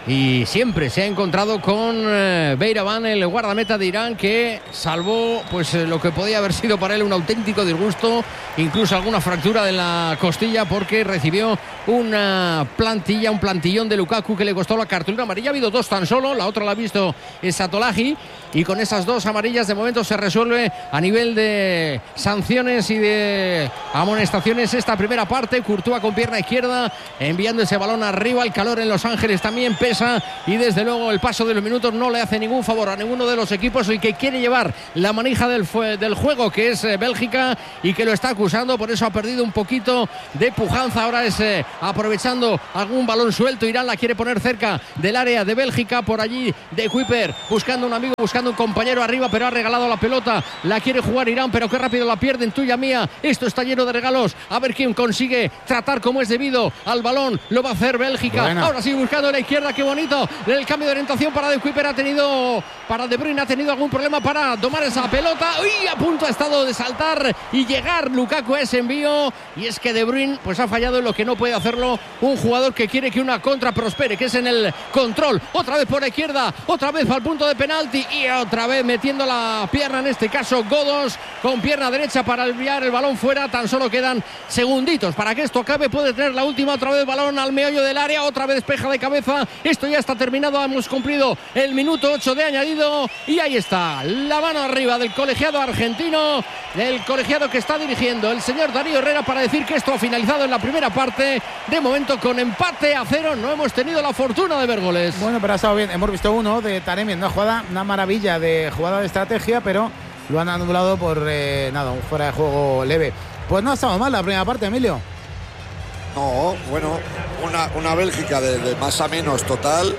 Speaker 1: y siempre se ha encontrado con Beiraban, el guardameta de Irán, que salvó pues lo que podía haber sido para él un auténtico disgusto, incluso alguna fractura de la costilla, porque recibió una plantilla, un plantillón de Lukaku que le costó la cartulina amarilla. Ha habido 2 tan solo, la otra la ha visto Satolahi, y con esas 2 amarillas de momento se resuelve a nivel de sanciones y de amonestaciones esta primera parte. Courtois con pierna izquierda enviando ese balón arriba. El calor en Los Ángeles también pesa, y desde luego el paso de los minutos no le hace ningún favor a ninguno de los equipos. El que quiere llevar la manija del juego, que es Bélgica, y que lo está acusando, por eso ha perdido un poquito de pujanza. Ahora es aprovechando algún balón suelto. Irán la quiere poner cerca del área de Bélgica, por allí de Kuiper, buscando un amigo, buscando un compañero arriba, pero ha regalado la pelota. La quiere jugar Irán, pero qué rápido la pierden. Tuya mía, esto está lleno de regalos. A ver quién consigue tratar como es debido al balón. Lo va a hacer Bélgica. Bueno. Ahora sí, buscando a la izquierda, qué bonito el cambio de orientación para De Kuiper. Para De Bruyne ha tenido algún problema para tomar esa pelota. ¡Uy! A punto ha estado de saltar y llegar Lukaku a ese envío, y es que De Bruyne pues ha fallado en lo que no puede hacerlo un jugador que quiere que una contra prospere, que es en el control. Otra vez por la izquierda, otra vez al punto de penalti, y otra vez metiendo la pierna, en este caso Godos, con pierna derecha para enviar el balón fuera. Tan solo quedan segunditos para que esto acabe. Puede tener la última. Otra vez balón al meollo del área, otra vez despeja de cabeza. Esto ya está terminado, hemos cumplido el minuto 8 de añadido, y ahí está la mano arriba del colegiado argentino, del colegiado que está dirigiendo el señor Darío Herrera, para decir que esto ha finalizado en la primera parte. De momento con empate a 0, no hemos tenido la fortuna de ver goles.
Speaker 3: Bueno, pero ha estado bien. Hemos visto uno de Taremi en una jugada, una maravilla de jugada de estrategia, pero lo han anulado por un fuera de juego leve. Pues no ha estado mal la primera parte, Emilio.
Speaker 5: No, bueno, una Bélgica de más a menos total,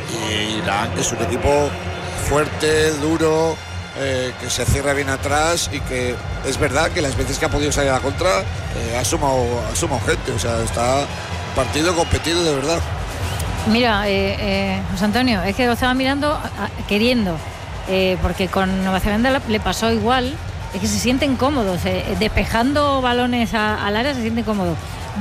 Speaker 5: y Irán, que es un equipo fuerte, duro, que se cierra bien atrás, y que es verdad que las veces que ha podido salir a la contra ha sumado gente. O sea, está partido competido de verdad.
Speaker 6: Mira, José Antonio, es que lo estaba mirando queriendo, porque con Nueva Zelanda le pasó igual. Es que se sienten cómodos, despejando balones al área se sienten cómodos.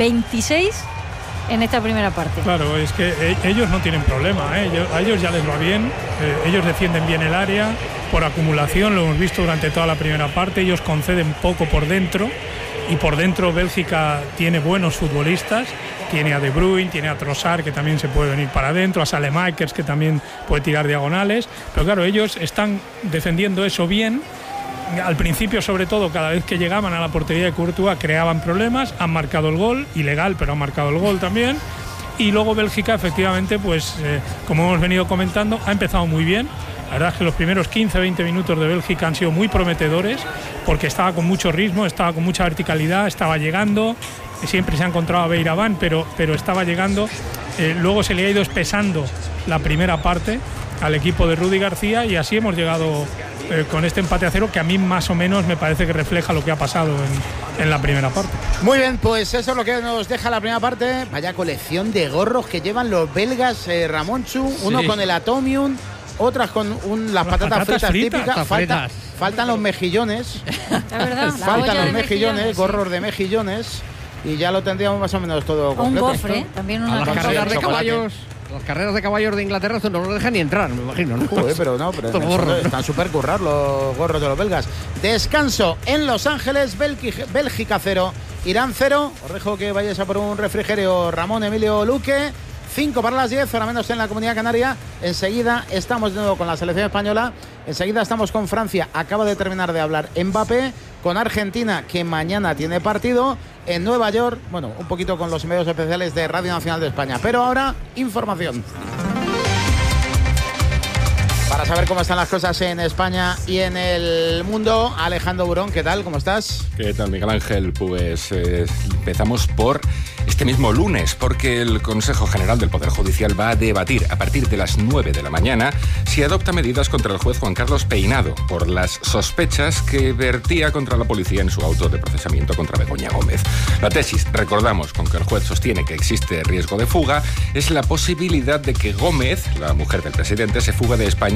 Speaker 6: 26 en esta primera parte.
Speaker 4: Claro, es que ellos no tienen problema, a ellos ya les va bien, ellos defienden bien el área por acumulación, lo hemos visto durante toda la primera parte. Ellos conceden poco por dentro, y por dentro Bélgica tiene buenos futbolistas, tiene a De Bruyne, tiene a Trossard, que también se puede venir para adentro, a Saelemaekers, que también puede tirar diagonales, pero claro, ellos están defendiendo eso bien. Al principio, sobre todo, cada vez que llegaban a la portería de Courtois creaban problemas. Han marcado el gol, ilegal, pero han marcado el gol también. Y luego Bélgica, efectivamente, pues como hemos venido comentando, ha empezado muy bien. La verdad es que los primeros 15-20 minutos de Bélgica han sido muy prometedores, porque estaba con mucho ritmo, estaba con mucha verticalidad, estaba llegando. Siempre se ha encontrado a Beiraban, pero estaba llegando. Luego se le ha ido espesando la primera parte al equipo de Rudy García, y así hemos llegado con este empate a 0, que a mí más o menos me parece que refleja lo que ha pasado en la primera parte.
Speaker 3: Muy bien, pues eso es lo que nos deja la primera parte. Vaya colección de gorros que llevan los belgas, Ramonchu, uno con el Atomium, otras con las patatas fritas típicas. Faltan los mejillones.
Speaker 6: La verdad,
Speaker 3: faltan los mejillones, gorros de mejillones, y ya lo tendríamos más o menos todo completo.
Speaker 6: Un gofre, también una
Speaker 1: carreras de caballos. Las carreras de caballos de Inglaterra no los dejan ni entrar, me imagino, ¿no?
Speaker 3: Joder, pero están súper currados los gorros de los belgas. Descanso en Los Ángeles, Bélgica 0, Irán 0. Os dejo que vayáis a por un refrigerio, Ramón, Emilio, Luque. 5 para las 10, hora menos en la Comunidad Canaria. Enseguida estamos de nuevo con la selección española. Enseguida estamos con Francia. Acaba de terminar de hablar Mbappé. Con Argentina, que mañana tiene partido en Nueva York. Bueno, un poquito con los medios especiales de Radio Nacional de España. Pero ahora, información. Para saber cómo están las cosas en España y en el mundo, Alejandro Burón, ¿qué tal? ¿Cómo estás?
Speaker 7: ¿Qué tal, Miguel Ángel? Pues empezamos por este mismo lunes, porque el Consejo General del Poder Judicial va a debatir a partir de las 9 de la mañana si adopta medidas contra el juez Juan Carlos Peinado por las sospechas que vertía contra la policía en su auto de procesamiento contra Begoña Gómez. La tesis, recordamos, con que el juez sostiene que existe riesgo de fuga, es la posibilidad de que Gómez, la mujer del presidente, se fuga de España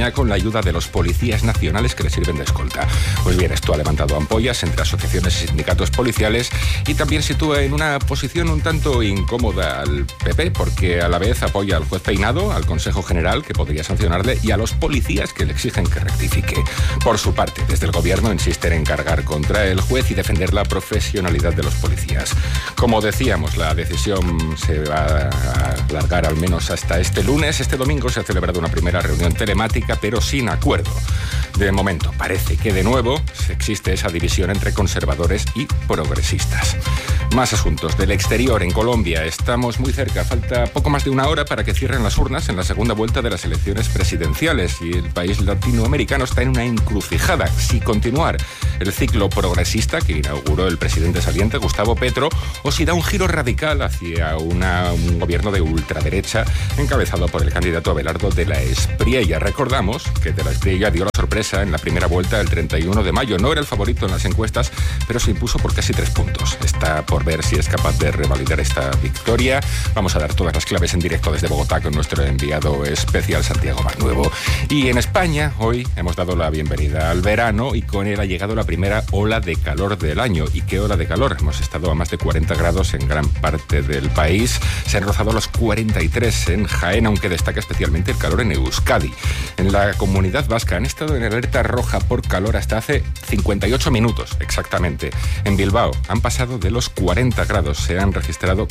Speaker 7: España con la ayuda de los policías nacionales que le sirven de escolta. Pues bien, esto ha levantado ampollas entre asociaciones y sindicatos policiales y también sitúa en una posición un tanto incómoda al PP, porque a la vez apoya al juez Peinado, al Consejo General, que podría sancionarle, y a los policías que le exigen que rectifique. Por su parte, desde el gobierno insisten en cargar contra el juez y defender la profesionalidad de los policías. Como decíamos, la decisión se va a alargar al menos hasta este lunes. Este domingo se ha celebrado una primera reunión telemática, pero sin acuerdo. De momento, parece que de nuevo existe esa división entre conservadores y progresistas. Más asuntos del exterior. En Colombia estamos muy cerca. Falta poco más de una hora para que cierren las urnas en la segunda vuelta de las elecciones presidenciales y el país latinoamericano está en una encrucijada. Si continuar el ciclo progresista que inauguró el presidente saliente, Gustavo Petro, o si da un giro radical hacia un gobierno de ultraderecha encabezado por el candidato Abelardo de la Espriella. Recordamos que de la Espriella dio la sorpresa en la primera vuelta el 31 de mayo. No era el favorito en las encuestas, pero se impuso por casi 3 puntos. Está por ver si es capaz de revalidar esta victoria. Vamos a dar todas las claves en directo desde Bogotá con nuestro enviado especial Santiago Barnuevo. Y en España hoy hemos dado la bienvenida al verano y con él ha llegado la primera ola de calor del año. ¿Y qué ola de calor? Hemos estado a más de 40 grados en gran parte del país. Se han rozado los 43 en Jaén, aunque destaca especialmente el calor en Euskadi. En la Comunidad Vasca han estado en alerta roja por calor hasta hace 58 minutos exactamente. En Bilbao han pasado de los 40 grados, se han registrado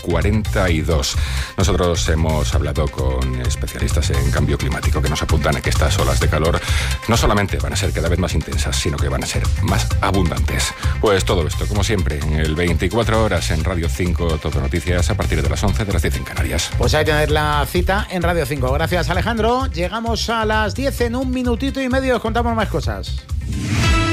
Speaker 7: 42. Nosotros hemos hablado con especialistas en cambio climático que nos apuntan a que estas olas de calor no solamente van a ser cada vez más intensas, sino que van a ser más abundantes. Pues todo esto, como siempre, en el 24 horas en Radio 5, Todo Noticias, a partir de las 11 de las 10 en Canarias.
Speaker 3: Pues ahí tenéis la cita en Radio 5. Gracias, Alejandro. Llegamos a las 10 en un minutito y medio. Os contamos más cosas.